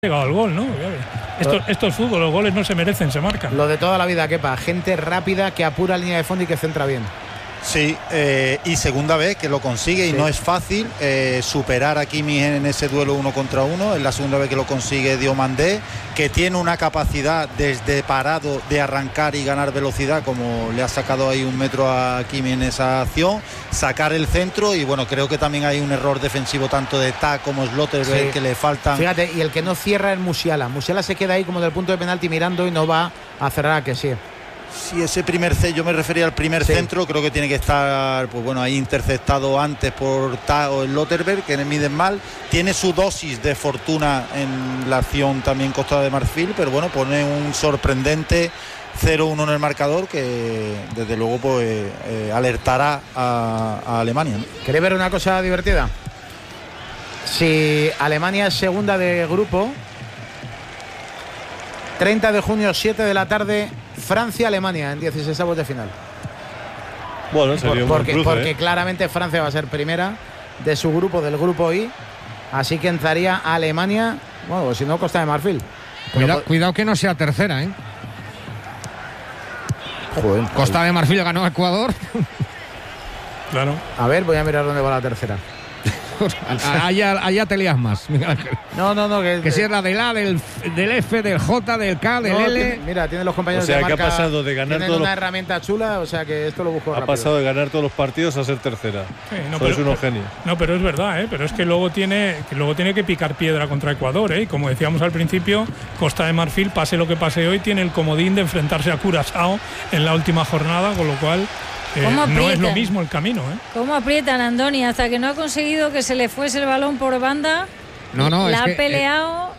llegado al gol, ¿no? Esto es fútbol, los goles no se merecen, se marcan. Lo de toda la vida, Kepa, gente rápida que apura línea de fondo y que centra bien. Sí, y segunda vez que lo consigue, y no es fácil superar a Kimmich en ese duelo 1 contra 1. Es la segunda vez que lo consigue Diomandé, que tiene una capacidad desde parado de arrancar y ganar velocidad, como le ha sacado ahí 1 metro a Kimmich en esa acción, sacar el centro. Y bueno, creo que también hay un error defensivo tanto de Tak como Slotterberg, que le faltan. Fíjate, y el que no cierra es Musiala. Musiala se queda ahí como del punto de penalti mirando y no va a cerrar a que sí. Sí, ese primer yo me refería al primer centro, creo que tiene que estar, pues bueno, ahí interceptado antes por Tao Slotterberg, que miden mal. Tiene su dosis de fortuna en la acción también Costa de Marfil, pero bueno, pone un sorprendente 0-1 en el marcador que desde luego pues alertará a Alemania, ¿no? ¿Queréis ver una cosa divertida? Si Alemania es segunda de grupo, 30 de junio, 7 de la tarde, Francia-Alemania en 16avos de final. Bueno, sería porque claramente Francia va a ser primera de su grupo, del grupo I. Así que entraría Alemania, bueno, si no, Costa de Marfil. Cuidado que no sea tercera, ¿eh? Joder, Costa de Marfil ganó a Ecuador. Claro. A ver, voy a mirar dónde va la tercera. allá te lías más, Miguel Ángel. No, que si es la del A, del F, del J, del K, del L. Mira, tiene los compañeros de marca. Que ha pasado de ganar todos una herramienta chula, o sea que esto lo busco rápido. Ha pasado de ganar todos los partidos a ser tercera. Sí, es unos genios. No, pero es verdad, pero es que luego tiene que picar piedra contra Ecuador, y como decíamos al principio, Costa de Marfil, pase lo que pase hoy, tiene el comodín de enfrentarse a Curazao en la última jornada, con lo cual no es lo mismo el camino, ¿Cómo aprietan, Andoni? Hasta que no ha conseguido que se le fuese el balón por banda. La ha peleado.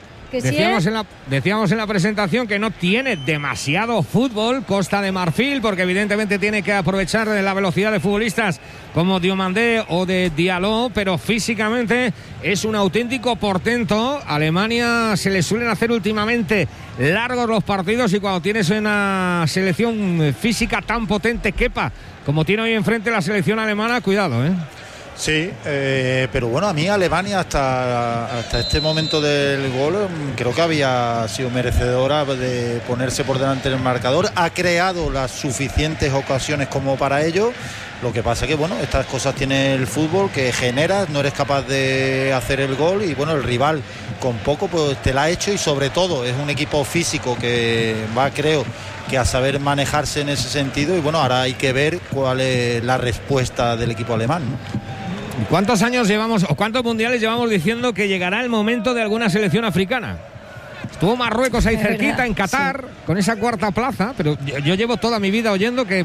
Decíamos en la presentación que no tiene demasiado fútbol Costa de Marfil, porque evidentemente tiene que aprovechar de la velocidad de futbolistas como Diomandé o de Diallo, pero físicamente es un auténtico portento. Alemania se le suelen hacer últimamente largos los partidos, y cuando tienes una selección física tan potente, Kepa, como tiene hoy enfrente la selección alemana, cuidado, Sí, pero bueno, a mí Alemania hasta este momento del gol creo que había sido merecedora de ponerse por delante del marcador. Ha creado las suficientes ocasiones como para ello. Lo que pasa que, bueno, estas cosas tiene el fútbol, que generas, no eres capaz de hacer el gol, y bueno, el rival con poco pues te la ha hecho, y sobre todo es un equipo físico que va, creo, que a saber manejarse en ese sentido. Y bueno, ahora hay que ver cuál es la respuesta del equipo alemán, ¿no? ¿Cuántos años llevamos o cuántos mundiales llevamos diciendo que llegará el momento de alguna selección africana? Estuvo Marruecos ahí cerquita, en Qatar, con esa cuarta plaza, pero yo llevo toda mi vida oyendo que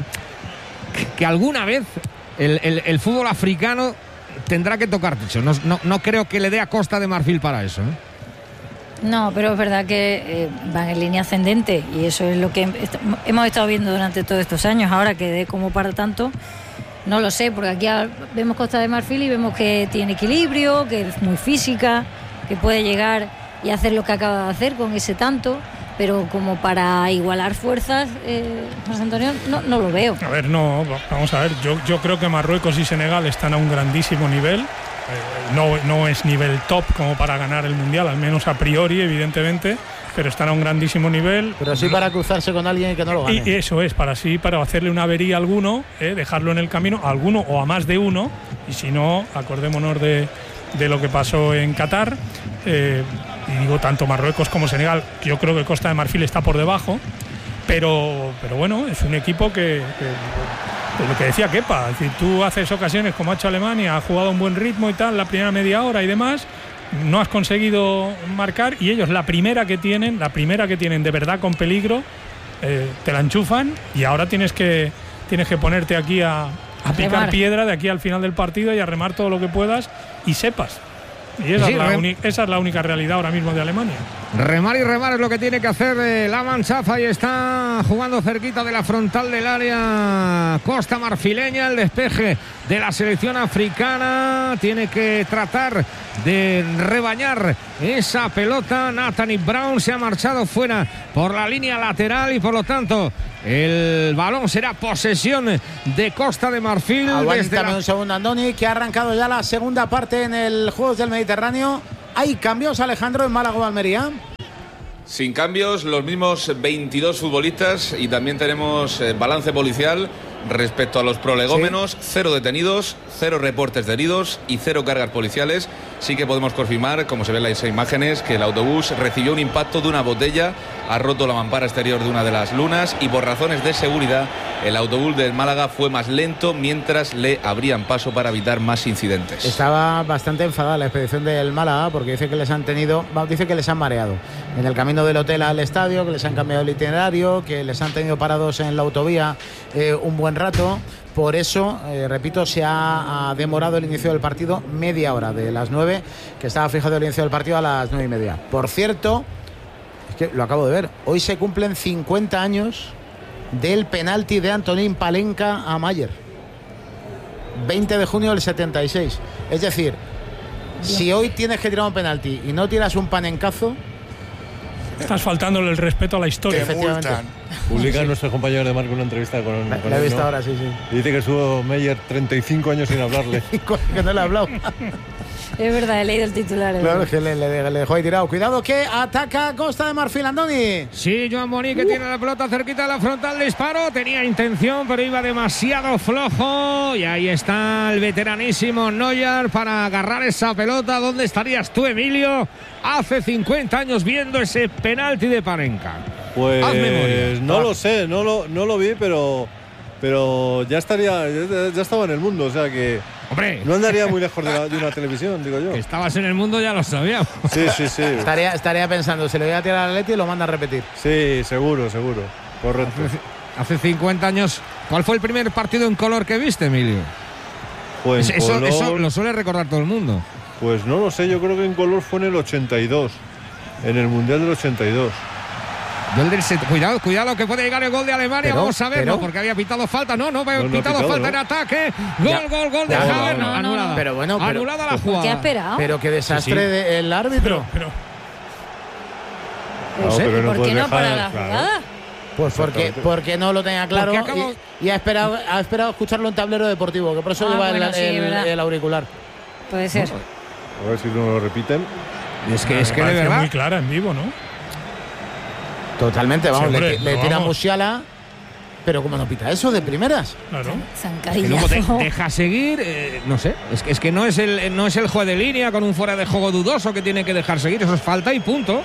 alguna vez el fútbol africano tendrá que tocar techo. No creo que le dé a Costa de Marfil para eso, No, pero es verdad que van en línea ascendente, y eso es lo que hemos estado viendo durante todos estos años. Ahora que dé como para tanto, no lo sé, porque aquí vemos Costa de Marfil y vemos que tiene equilibrio, que es muy física, que puede llegar y hacer lo que acaba de hacer con ese tanto, pero como para igualar fuerzas, José Antonio, no lo veo. A ver, no, vamos a ver, yo creo que Marruecos y Senegal están a un grandísimo nivel. No es nivel top como para ganar el Mundial, al menos a priori, evidentemente, pero están a un grandísimo nivel. Pero sí para cruzarse con alguien que no lo gane. Y eso es, para hacerle una avería a alguno, dejarlo en el camino, a alguno o a más de uno, y si no, acordémonos de lo que pasó en Qatar. Y digo, tanto Marruecos como Senegal, yo creo que Costa de Marfil está por debajo, pero bueno, es un equipo que lo que decía Kepa, es decir, tú haces ocasiones como ha hecho Alemania, ha jugado un buen ritmo y tal, la primera media hora y demás, no has conseguido marcar, y ellos la primera que tienen de verdad con peligro, te la enchufan, y ahora tienes que ponerte aquí a picar piedra de aquí al final del partido y a remar todo lo que puedas y sepas. Y esa es la única realidad ahora mismo de Alemania. Remar y remar es lo que tiene que hacer la Manchafa, y está jugando cerquita de la frontal del área Costa Marfileña. El despeje de la selección africana, tiene que tratar de rebañar esa pelota. Nathaniel Brown se ha marchado fuera por la línea lateral, y por lo tanto el balón será posesión de Costa de Marfil. Aguántame un segundo, Andoni, que ha arrancado ya la segunda parte en el Juegos del Mediterráneo. ¿Hay cambios, Alejandro, en Málaga o Almería? Sin cambios, los mismos 22 futbolistas y también tenemos balance policial respecto a los prolegómenos, 0 detenidos, 0 reportes de heridos y 0 cargas policiales. Sí que podemos confirmar, como se ven en las imágenes, que el autobús recibió un impacto de una botella, ha roto la mampara exterior de una de las lunas y por razones de seguridad el autobús del Málaga fue más lento mientras le abrían paso para evitar más incidentes. Estaba bastante enfadada la expedición del Málaga porque dice que les han mareado en el camino del hotel al estadio, que les han cambiado el itinerario, que les han tenido parados en la autovía un buen rato. Por eso, repito, se ha demorado el inicio del partido media hora, de las 9, que estaba fijado el inicio del partido a las 9:30. Por cierto, es que lo acabo de ver, hoy se cumplen 50 años del penalti de Antonín Palenka a Mayer. 20 de junio del 76. Es decir, si hoy tienes que tirar un penalti y no tiras un panencazo, estás faltándole el respeto a la historia. Efectivamente. Publica nuestro compañero de Marca una entrevista con la he visto ahora, sí. Dice que estuvo Meyer 35 años sin hablarle. Que no le ha hablado. Es verdad, he leído el titular. Claro, es que le dejó ahí tirado. Cuidado que ataca Costa de Marfil, Andoni. Sí, Joan Boni, que tiene la pelota cerquita de la frontal, disparo. Tenía intención, pero iba demasiado flojo. Y ahí está el veteranísimo Neuer para agarrar esa pelota. ¿Dónde estarías tú, Emilio, hace 50 años viendo ese penalti de Palenka? Pues haz memoria. No lo sé, no lo vi, pero ya estaba en el mundo, o sea que hombre, no andaría muy lejos de una televisión, digo yo. Que estabas en el mundo ya lo sabíamos. Sí. Estaría pensando, se le voy a tirar al Atleti y lo manda a repetir. Sí, seguro, correcto. Hace 50 años, ¿cuál fue el primer partido en color que viste, Emilio? Pues eso lo suele recordar todo el mundo. Pues no lo sé, yo creo que en color fue en el 82, en el Mundial del 82. Cuidado que puede llegar el gol de Alemania. Vamos a verlo, porque había pitado falta. No, pitado falta en ataque. Gol de Havertz. Anulada. Pero bueno, anulada la jugada. ¿Qué ha esperado? Pero qué desastre del árbitro. ¿Por qué no para la jugada? Pues porque no lo tenía claro y ha esperado escucharlo en tablero deportivo, que por eso lleva el auricular. Puede ser. A ver si no lo repiten. Es que de verdad muy clara en vivo, ¿no? Totalmente, vamos, sí, hombre, le tira Musiala, pero como no pita eso de primeras. Claro. Y luego deja seguir, no sé, es que no es el juez de línea con un fuera de juego dudoso que tiene que dejar seguir, eso es falta y punto.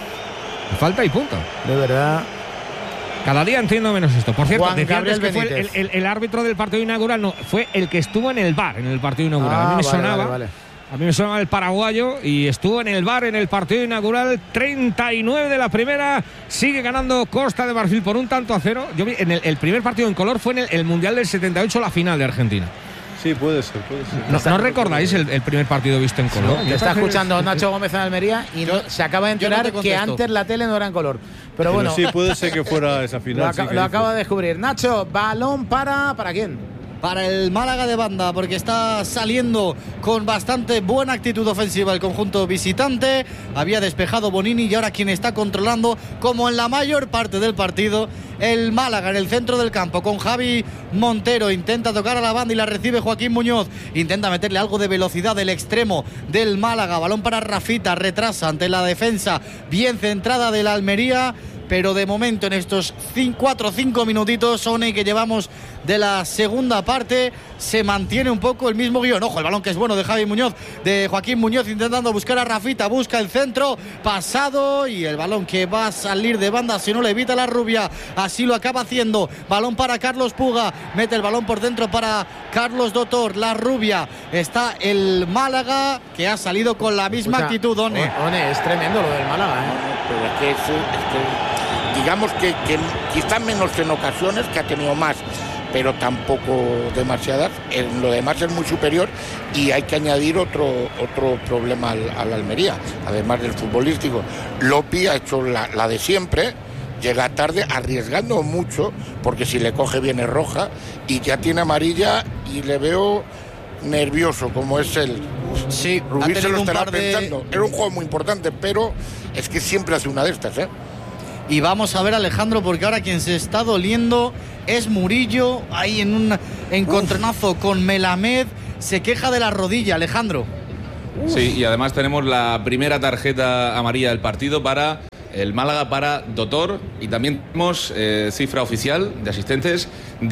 De verdad. Cada día entiendo menos esto. Por cierto, decía antes que Benítez. fue el árbitro del partido inaugural, no, fue el que estuvo en el VAR en el partido inaugural. A mí me sonaba. Vale. A mí me sonaba el paraguayo y estuvo en el VAR en el partido inaugural. 39 de la primera. Sigue ganando Costa de Marfil por 1-0. Yo vi en el primer partido en color fue en el Mundial del 78, la final de Argentina. Sí, puede ser. ¿No recordáis el primer partido visto en color? Te está escuchando Nacho Gómez en Almería y se acaba de enterar que antes la tele no era en color. Pero bueno, sí, puede ser que fuera esa final. Lo acaba de descubrir. Nacho, balón ¿para quién? Para el Málaga de banda, porque está saliendo con bastante buena actitud ofensiva el conjunto visitante. Había despejado Bonini y ahora quien está controlando, como en la mayor parte del partido, el Málaga en el centro del campo con Javi Montero. Intenta tocar a la banda y la recibe Joaquín Muñoz. Intenta meterle algo de velocidad del extremo del Málaga. Balón para Rafita, retrasa ante la defensa bien centrada de la Almería. Pero de momento en estos 4 o 5 minutitos, Sone, que llevamos de la segunda parte, se mantiene un poco el mismo guión. Ojo, el balón que es bueno de Javi Muñoz, de Joaquín Muñoz, intentando buscar a Rafita, busca el centro, pasado, y el balón que va a salir de banda si no le evita la rubia, así lo acaba haciendo. Balón para Carlos Puga, mete el balón por dentro para Carlos Dotor, la rubia. Está el Málaga, que ha salido con la misma actitud, One. Es tremendo lo del Málaga, Pero es que digamos que quizás menos en ocasiones, que ha tenido más, pero tampoco demasiadas. En lo demás es muy superior, y hay que añadir otro problema a la Almería, además del futbolístico. Lopi ha hecho la de siempre, llega tarde, arriesgando mucho, porque si le coge viene roja, y ya tiene amarilla, y le veo nervioso, como es él. Sí, Rubí se lo estará pensando. Era un juego muy importante, pero es que siempre hace una de estas, Y vamos a ver, Alejandro, porque ahora quien se está doliendo es Murillo, ahí en un encontronazo con Melamed. Se queja de la rodilla, Alejandro. Sí, y además tenemos la primera tarjeta amarilla del partido para el Málaga, para Dotor, y también tenemos cifra oficial de asistentes,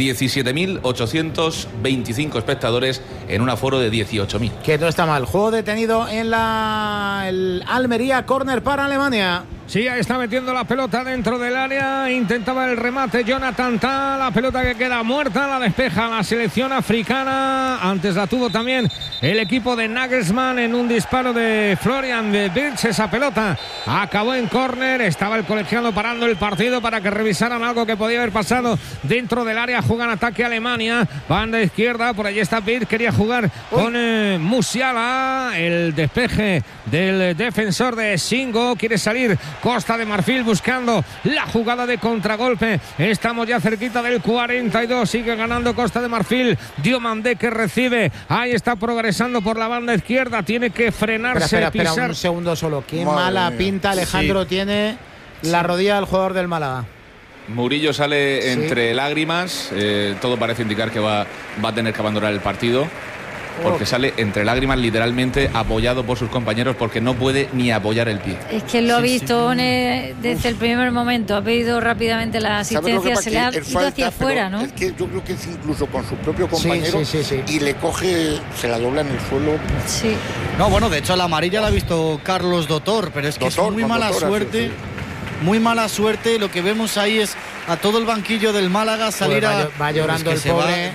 17.825 espectadores en un aforo de 18.000. Que no está mal. Juego detenido en el Almería, córner para Alemania. Sí, ahí está metiendo la pelota dentro del área, intentaba el remate Jonathan Tah, la pelota que queda muerta, la despeja la selección africana, antes la tuvo también el equipo de Nagelsmann en un disparo de Florian Wirtz, esa pelota acabó en córner, estaba el colegiado parando el partido para que revisaran algo que podía haber pasado dentro del área, juega en ataque Alemania, banda izquierda, por allí está Wirtz, quería jugar con Musiala, el despeje del defensor de Singo, quiere salir Costa de Marfil buscando la jugada de contragolpe. Estamos ya cerquita del 42. Sigue ganando Costa de Marfil. Diomandé que recibe. Ahí está progresando por la banda izquierda. Tiene que frenarse. Espera un segundo solo. Qué mala pinta, Alejandro, tiene la rodilla del jugador del Málaga. Murillo sale entre lágrimas. Todo parece indicar que va a tener que abandonar el partido. Porque sale entre lágrimas, literalmente apoyado por sus compañeros, porque no puede ni apoyar el pie. Es que lo ha visto desde el primer momento, ha pedido rápidamente la asistencia, se le ha ido hacia afuera, ¿no? Es que yo creo que es incluso con su propio compañero y le coge, se la dobla en el suelo. Sí. No, bueno, de hecho la amarilla la ha visto Carlos Dotor, pero es que Dotor, es muy mala suerte. Sí. Muy mala suerte, lo que vemos ahí es a todo el banquillo del Málaga salir va llorando el pobre.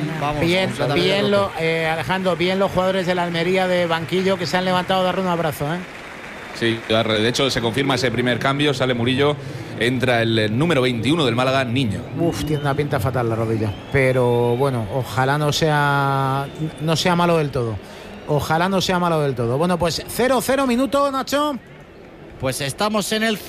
Alejandro, bien los jugadores de la Almería de banquillo que se han levantado a darle un abrazo, ¿eh? Sí, de hecho se confirma ese primer cambio, sale Murillo, entra el número 21 del Málaga, Niño. Tiene una pinta fatal la rodilla, pero bueno, ojalá no sea malo del todo. Ojalá no sea malo del todo. Bueno, pues 0-0 minuto, Nacho. Pues estamos en el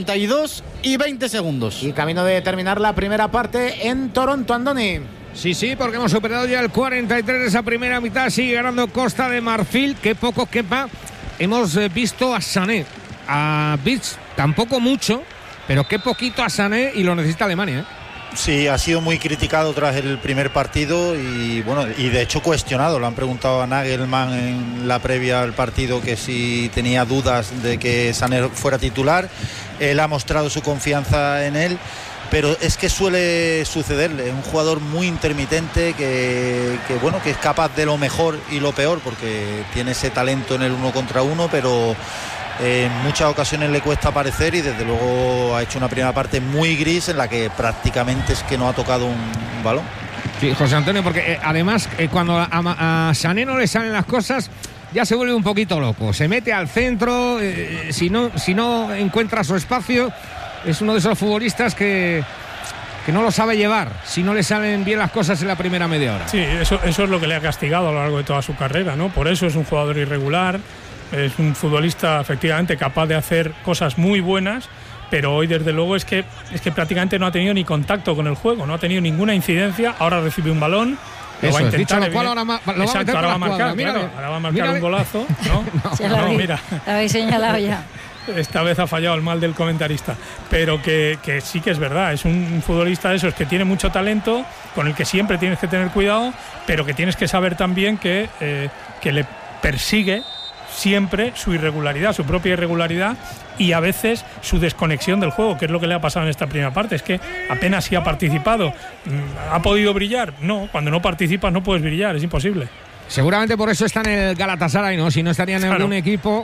52 y 20 segundos. Y camino de terminar la primera parte en Toronto, Andoni. Sí, porque hemos superado ya el 43 de esa primera mitad. Sigue ganando Costa de Marfil. Que poco quepa. Hemos visto a Sané. A Wirtz tampoco mucho, pero qué poquito a Sané, y lo necesita Alemania, ¿eh? Sí, ha sido muy criticado tras el primer partido y bueno, y de hecho cuestionado. Lo han preguntado a Nagelsmann en la previa al partido que si tenía dudas de que Sané fuera titular. Él ha mostrado su confianza en él, pero es que suele sucederle. Es un jugador muy intermitente que es capaz de lo mejor y lo peor, porque tiene ese talento en el 1 contra 1, pero en muchas ocasiones le cuesta aparecer, y desde luego ha hecho una primera parte muy gris en la que prácticamente es que no ha tocado un balón. Sí, José Antonio, porque además cuando a Sané no le salen las cosas, ya se vuelve un poquito loco, se mete al centro, si no encuentra su espacio, es uno de esos futbolistas que no lo sabe llevar si no le salen bien las cosas en la primera media hora. Sí, eso es lo que le ha castigado a lo largo de toda su carrera, ¿no? Por eso es un jugador irregular. Es un futbolista efectivamente capaz de hacer cosas muy buenas, pero hoy desde luego es que prácticamente no ha tenido ni contacto con el juego, no ha tenido ninguna incidencia. Ahora recibe un balón, lo va a intentar. Ahora va a marcar, ahora va a marcar un golazo. Mira. Lo habéis señalado ya. Esta vez ha fallado el mal del comentarista, pero que sí que es verdad, es un futbolista de esos que tiene mucho talento, con el que siempre tienes que tener cuidado, pero que tienes que saber también que le persigue siempre su irregularidad, su propia irregularidad, y a veces su desconexión del juego, que es lo que le ha pasado en esta primera parte. Es que apenas si ha participado. ¿Ha podido brillar? No, cuando no participas no puedes brillar, es imposible. Seguramente por eso está en el Galatasaray, ¿no? Si no estaría en algún equipo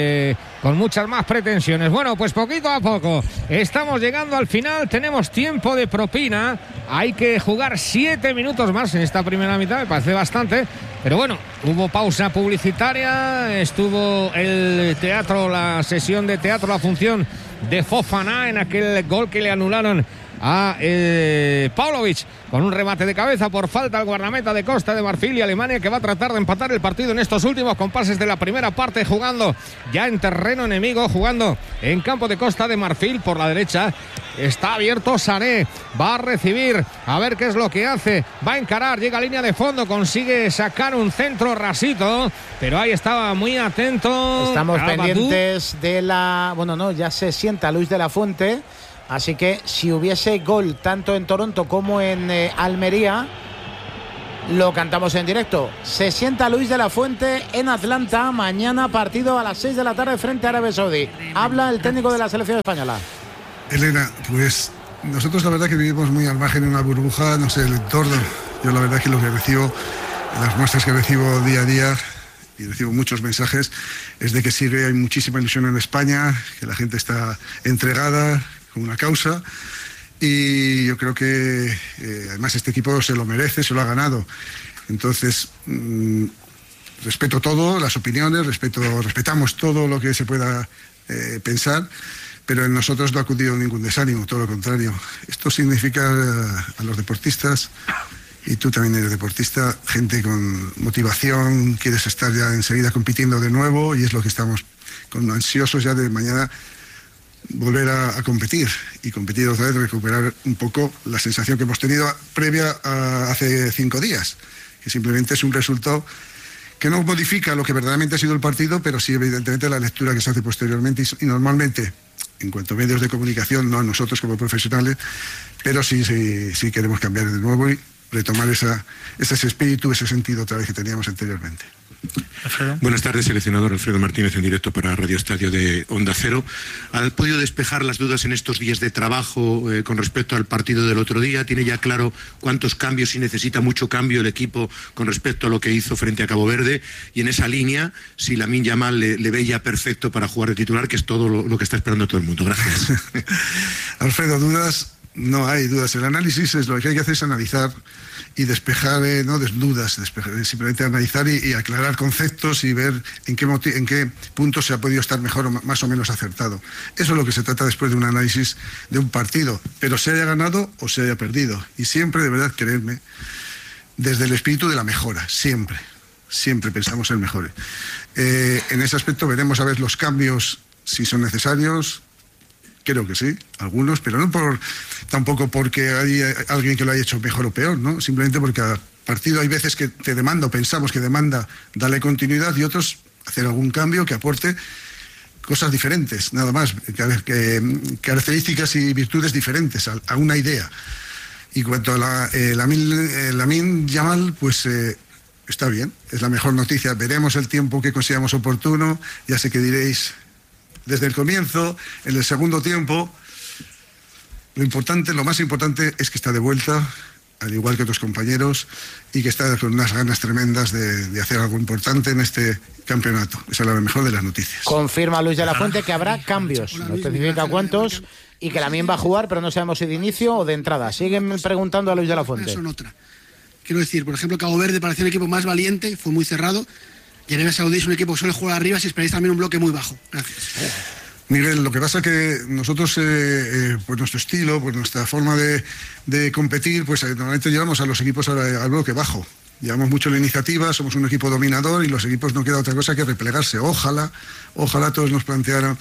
con muchas más pretensiones. Bueno, pues poquito a poco estamos llegando al final. Tenemos tiempo de propina. Hay que jugar 7 minutos más en esta primera mitad, me parece bastante. Pero bueno, hubo pausa publicitaria, estuvo el teatro, la sesión de teatro, la función de Fofana en aquel gol que le anularon a Pavlovic con un remate de cabeza por falta al guardameta de Costa de Marfil, y Alemania que va a tratar de empatar el partido en estos últimos compases de la primera parte, jugando ya en terreno enemigo, jugando en campo de Costa de Marfil. Por la derecha está abierto Sané, va a recibir, a ver qué es lo que hace, va a encarar, llega a línea de fondo, consigue sacar un centro rasito, pero ahí estaba muy atento. Estamos pendientes de ya se sienta Luis de la Fuente. Así que si hubiese gol tanto en Toronto como en Almería, lo cantamos en directo. Se sienta Luis de la Fuente en Atlanta. Mañana partido a las 6 de la tarde frente a Arabia Saudí. Habla el técnico de la selección española. Elena, pues nosotros la verdad que vivimos muy al margen de una burbuja, no sé, el entorno. Yo la verdad que lo que recibo, las muestras que recibo día a día, y recibo muchos mensajes, es de que hay muchísima ilusión en España, que la gente está entregada con una causa, y yo creo que además este equipo se lo merece, se lo ha ganado. Entonces, respeto todo, las opiniones, respetamos todo lo que se pueda pensar, pero en nosotros no ha acudido ningún desánimo, todo lo contrario. Esto significa a los deportistas, y tú también eres deportista, gente con motivación, quieres estar ya enseguida compitiendo de nuevo, y es lo que estamos ansiosos ya de mañana volver a competir, y competir otra vez, recuperar un poco la sensación que hemos tenido previa a hace 5 días, que simplemente es un resultado que no modifica lo que verdaderamente ha sido el partido, pero sí evidentemente la lectura que se hace posteriormente, y normalmente en cuanto a medios de comunicación, no a nosotros como profesionales, pero sí queremos cambiar de nuevo y retomar ese espíritu, ese sentido otra vez que teníamos anteriormente. Alfredo. Buenas tardes, seleccionador Alfredo Martínez, en directo para Radio Estadio de Onda Cero. ¿Ha podido despejar las dudas en estos días de trabajo con respecto al partido del otro día? ¿Tiene ya claro cuántos cambios, si necesita mucho cambio el equipo con respecto a lo que hizo frente a Cabo Verde? Y en esa línea, si Lamine Yamal le ve ya perfecto para jugar de titular, que es todo lo que está esperando todo el mundo. Gracias. Alfredo, dudas, no hay dudas. El análisis es lo que hay que hacer, es analizar y despejar, no dudas, simplemente analizar y aclarar conceptos y ver en qué punto se ha podido estar mejor o más o menos acertado. Eso es lo que se trata después de un análisis de un partido, pero se haya ganado o se haya perdido. Y siempre, de verdad, creedme, desde el espíritu de la mejora, siempre pensamos en mejores. En ese aspecto veremos a ver los cambios, si son necesarios. Creo que sí, algunos, pero no tampoco porque hay alguien que lo haya hecho mejor o peor, ¿no? Simplemente porque cada partido hay veces que te demanda, o pensamos que demanda, darle continuidad, y otros hacer algún cambio que aporte cosas diferentes, nada más, características y virtudes diferentes a una idea. Y cuanto a Lamine Yamal, pues está bien, es la mejor noticia. Veremos el tiempo que consideramos oportuno, ya sé que diréis desde el comienzo, en el segundo tiempo. Lo más importante es que está de vuelta, al igual que otros compañeros, y que está con unas ganas tremendas de hacer algo importante en este campeonato. Esa es la mejor de las noticias. Confirma Luis de la Fuente que habrá cambios, no especifica cuántos, y que Lamine va a jugar, pero no sabemos si de inicio o de entrada. Siguen preguntando a Luis de la Fuente. Son otra. Quiero decir, por ejemplo, Cabo Verde pareció un equipo más valiente, fue muy cerrado. Y Arabia Saudí es un equipo que suele jugar arriba, si esperáis también un bloque muy bajo. Gracias. Miguel, lo que pasa es que nosotros, pues nuestro estilo, pues nuestra forma de competir, pues normalmente llevamos a los equipos al bloque bajo. Llevamos mucho la iniciativa, somos un equipo dominador y los equipos no queda otra cosa que replegarse. Ojalá todos nos plantearan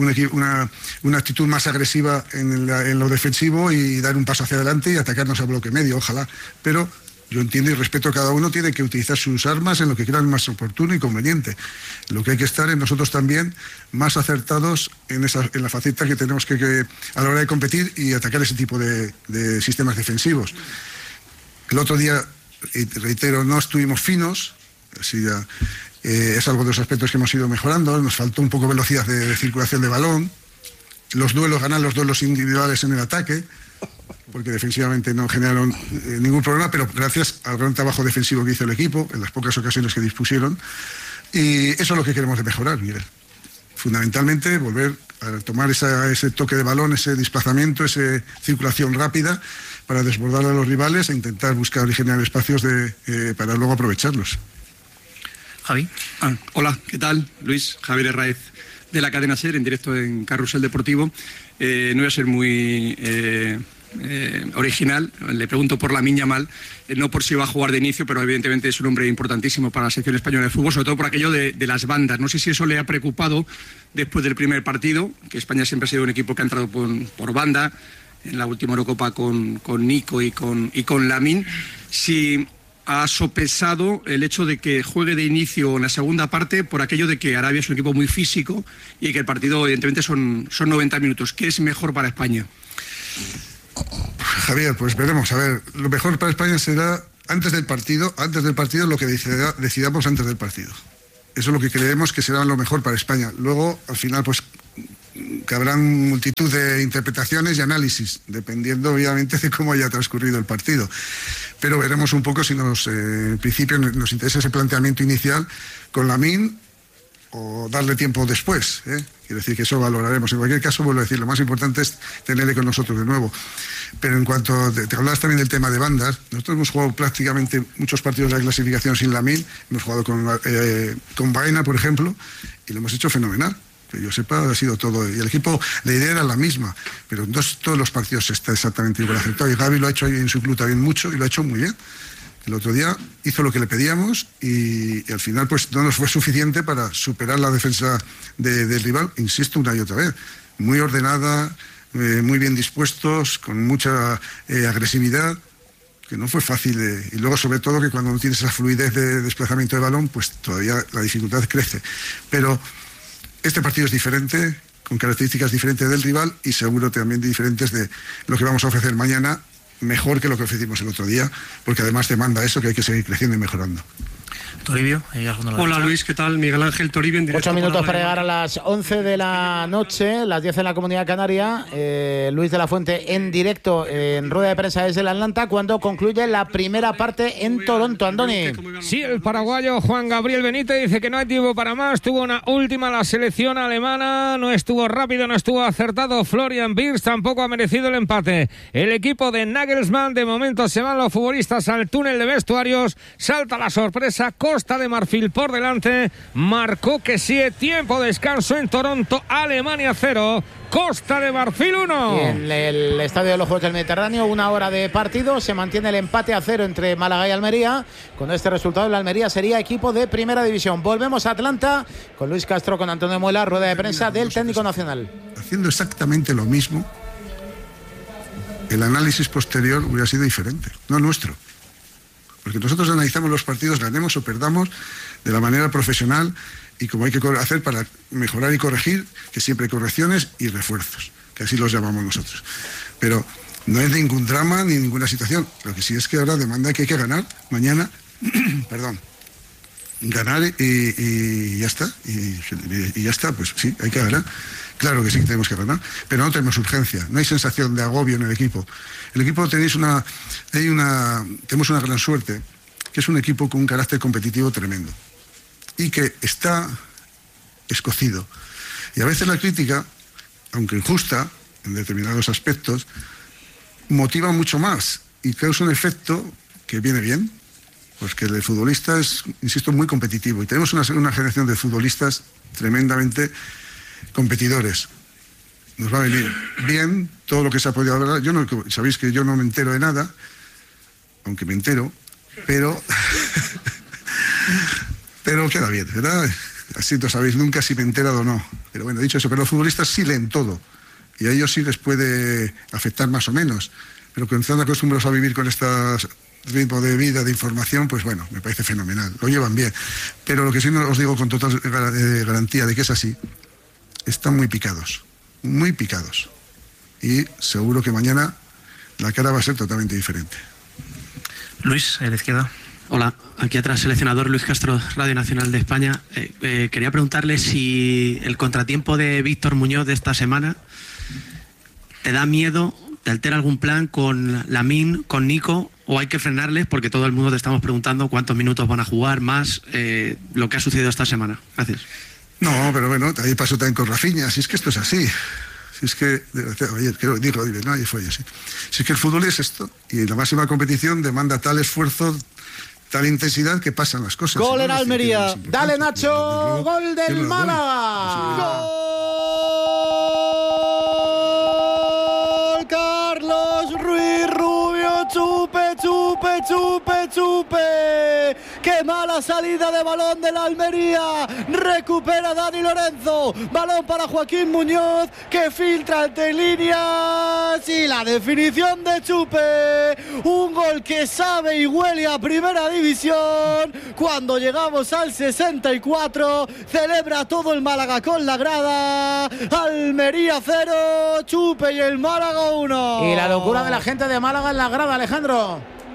una actitud más agresiva en lo defensivo y dar un paso hacia adelante y atacarnos al bloque medio, ojalá. Pero yo entiendo y respeto a cada uno, tiene que utilizar sus armas en lo que crean más oportuno y conveniente. Lo que hay que estar es nosotros también más acertados en la faceta que tenemos que a la hora de competir y atacar ese tipo de sistemas defensivos. El otro día, y reitero, no estuvimos finos, así ya, es algo de los aspectos que hemos ido mejorando. Nos faltó un poco velocidad de circulación de balón, ganar los duelos individuales en el ataque, porque defensivamente no generaron ningún problema, pero gracias al gran trabajo defensivo que hizo el equipo en las pocas ocasiones que dispusieron. Y eso es lo que queremos mejorar, Miguel. Fundamentalmente volver a tomar ese toque de balón, ese desplazamiento, esa circulación rápida para desbordar a los rivales e intentar buscar y generar espacios para luego aprovecharlos. Javi. Hola, ¿qué tal? Luis, Javier Herráez de la cadena SER, en directo en Carrusel Deportivo. No voy a ser muy original, le pregunto por Lamine Yamal, no por si va a jugar de inicio, pero evidentemente es un hombre importantísimo para la selección española de fútbol, sobre todo por aquello de las bandas. No sé si eso le ha preocupado después del primer partido, que España siempre ha sido un equipo que ha entrado por banda, en la última Eurocopa con Nico y con Lamine, si ha sopesado el hecho de que juegue de inicio en la segunda parte por aquello de que Arabia es un equipo muy físico y que el partido evidentemente son 90 minutos. ¿Qué es mejor para España? Javier, pues veremos. A ver, lo mejor para España será antes del partido lo que decidamos antes del partido. Eso es lo que creemos que será lo mejor para España. Luego, al final, pues que habrán multitud de interpretaciones y análisis, dependiendo obviamente de cómo haya transcurrido el partido. Pero veremos un poco si en principio nos interesa ese planteamiento inicial con Lamine o darle tiempo después. Quiero decir que eso valoraremos. En cualquier caso, vuelvo a decir, lo más importante es tenerle con nosotros de nuevo. Pero en cuanto te hablabas también del tema de bandas, nosotros hemos jugado prácticamente muchos partidos de la clasificación sin Lamine, hemos jugado con Baena, por ejemplo, y lo hemos hecho fenomenal. Que yo sepa, ha sido todo. Y el equipo, la idea era la misma, pero no todos los partidos está exactamente igual aceptado. Y Gavi lo ha hecho ahí en su club también mucho y lo ha hecho muy bien. El otro día hizo lo que le pedíamos y al final pues no nos fue suficiente para superar la defensa del rival, insisto, una y otra vez. Muy ordenada, muy bien dispuestos, con mucha agresividad, que no fue fácil. Y luego, sobre todo, que cuando no tienes esa fluidez de desplazamiento de balón, pues todavía la dificultad crece. Pero este partido es diferente, con características diferentes del rival y seguro también diferentes de lo que vamos a ofrecer mañana, mejor que lo que ofrecimos el otro día, porque además demanda eso, que hay que seguir creciendo y mejorando. Toribio. Hola Luis, ¿qué tal? Miguel Ángel Toribio en directo. 8 minutos para llegar a las 11 de la noche, las 10 en la Comunidad Canaria. Luis de la Fuente en directo en rueda de prensa desde el Atlanta cuando concluye la primera parte en Toronto. Andoni. Sí, el paraguayo Juan Gabriel Benítez dice que no hay tiempo para más. Tuvo una última la selección alemana, no estuvo rápido, no estuvo acertado. Florian Wirtz tampoco ha merecido el empate. El equipo de Nagelsmann, de momento se van los futbolistas al túnel de vestuarios. Salta la sorpresa. Costa de Marfil por delante, marcó que sí, tiempo de descanso en Toronto, Alemania 0, Costa de Marfil 1. En el Estadio de los Juegos del Mediterráneo, 1 hora de partido, se mantiene el empate a 0 entre Málaga y Almería. Con este resultado, el Almería sería equipo de primera división. Volvemos a Atlanta con Luis Castro, con Antonio Muela, rueda de prensa del técnico nacional. Haciendo exactamente lo mismo, el análisis posterior hubiera sido diferente, no nuestro. Porque nosotros analizamos los partidos, ganemos o perdamos, de la manera profesional y como hay que hacer para mejorar y corregir, que siempre hay correcciones y refuerzos, que así los llamamos nosotros. Pero no es ningún drama ni ninguna situación. Lo que sí es que ahora demanda que hay que ganar mañana, perdón, ganar y ya está. Y ya está, pues sí, hay que ganar. Claro que sí que tenemos que ganar, pero no tenemos urgencia, no hay sensación de agobio en el equipo. El equipo tenemos una gran suerte, que es un equipo con un carácter competitivo tremendo y que está escocido. Y a veces la crítica, aunque injusta en determinados aspectos, motiva mucho más y causa un efecto que viene bien, pues que el futbolista es, insisto, muy competitivo y tenemos una generación de futbolistas tremendamente competidores. Nos va a venir bien todo lo que se ha podido hablar. Sabéis que yo no me entero de nada, aunque me entero, pero queda bien, ¿verdad? Así no sabéis nunca si me he enterado o no. Pero bueno, dicho eso, pero los futbolistas sí leen todo y a ellos sí les puede afectar más o menos. Pero cuando están acostumbrados a vivir con este ritmo de vida, de información, pues bueno, me parece fenomenal. Lo llevan bien. Pero lo que sí os digo con total garantía de que es así, están muy picados. Y seguro que mañana la cara va a ser totalmente diferente. Luis, a la izquierda. Hola, aquí atrás seleccionador Luis Castro, Radio Nacional de España. Quería preguntarle si el contratiempo de Víctor Muñoz de esta semana te da miedo, te altera algún plan con Lamine, con Nico, o hay que frenarles porque todo el mundo te estamos preguntando cuántos minutos van a jugar, más lo que ha sucedido esta semana. Gracias. No, pero bueno, ahí pasó también con Rafinha, si es que esto es así. Si es que, ayer digo, no, ayer fue así. Si es que el fútbol es esto, y la máxima competición demanda tal esfuerzo, tal intensidad que pasan las cosas. Gol en Almería. Dale, Nacho, gol del Málaga. ¡Gol! Carlos Ruiz Rubio, chupe, chupe, chupe, chupe. ¡Qué mala salida de balón de la Almería! Recupera Dani Lorenzo. Balón para Joaquín Muñoz, que filtra entre líneas. Y la definición de Chupe. Un gol que sabe y huele a primera división. Cuando llegamos al 64, celebra todo el Málaga con la grada. Almería 0, Chupe y el Málaga 1. Y la locura de la gente de Málaga en la grada, Alejandro.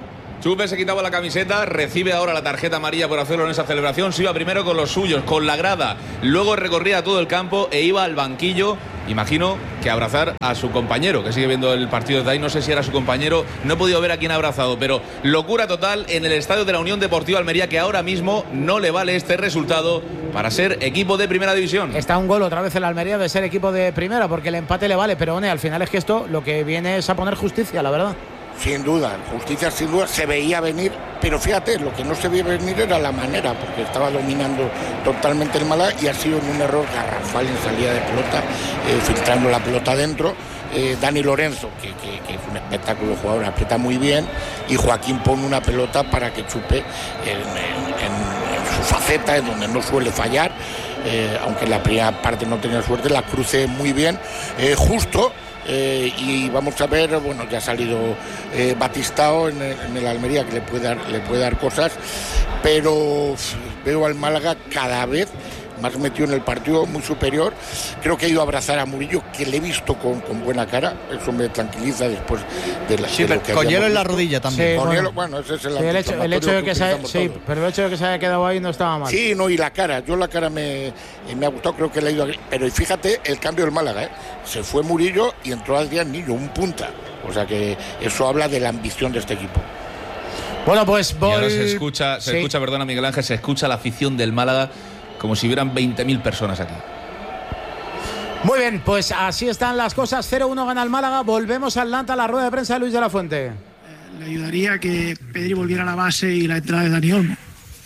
Chupe se quitaba la camiseta, recibe ahora la tarjeta amarilla por hacerlo en esa celebración. Se iba primero con los suyos, con la grada, luego recorría todo el campo e iba al banquillo, imagino que a abrazar a su compañero, que sigue viendo el partido desde ahí. No sé si era su compañero, no he podido ver a quién ha abrazado, pero locura total en el estadio de la Unión Deportiva Almería, que ahora mismo no le vale este resultado para ser equipo de primera división. Está un gol otra vez en la Almería de ser equipo de primera, porque el empate le vale, pero bueno, al final es que esto lo que viene es a poner justicia, la verdad. Sin duda, justicia sin duda, se veía venir, pero fíjate, lo que no se veía venir era la manera, porque estaba dominando totalmente el Málaga y ha sido un error garrafal en salida de pelota, filtrando la pelota adentro. Dani Lorenzo, que es un espectáculo de jugador, aprieta muy bien, y Joaquín pone una pelota para que Chupe en su faceta, en donde no suele fallar, aunque en la primera parte no tenía suerte, la cruce muy bien, justo. Y vamos a ver, bueno, ya ha salido Batistao en el Almería, que le puede dar cosas, pero veo al Málaga cada vez más metido en el partido, muy superior. Creo que ha ido a abrazar a Murillo, que le he visto con buena cara. Eso me tranquiliza después de la sí, pero con hielo en la rodilla también. Sí, bueno, ese es el hecho de que pero el hecho de que se haya quedado ahí no estaba mal. Sí, no, y la cara, la cara me ha gustado, creo que le ha ido. Pero fíjate el cambio del Málaga, se fue Murillo y entró Adrián Niño, un punta. O sea que eso habla de la ambición de este equipo. Bueno, pues y ahora se escucha, perdona Miguel Ángel, se escucha la afición del Málaga como si hubieran 20.000 personas aquí. Muy bien, pues así están las cosas. 0-1 gana el Málaga. Volvemos al Atlanta, a la rueda de prensa de Luis de la Fuente. Le ayudaría que Pedri volviera a la base y la entrada de Dani Olmo.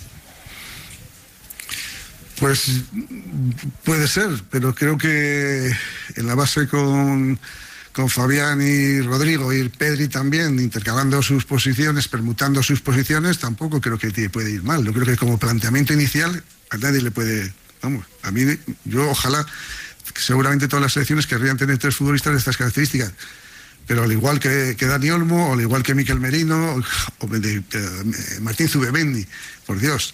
Pues puede ser, pero creo que en la base con Fabián y Rodrigo y Pedri también, intercalando sus posiciones, permutando sus posiciones, tampoco creo que puede ir mal. Yo creo que como planteamiento inicial a nadie le puede, vamos, a mí, yo ojalá, seguramente todas las selecciones querrían tener 3 futbolistas de estas características, pero al igual que Dani Olmo, o al igual que Mikel Merino, o Martín Zubimendi, por Dios.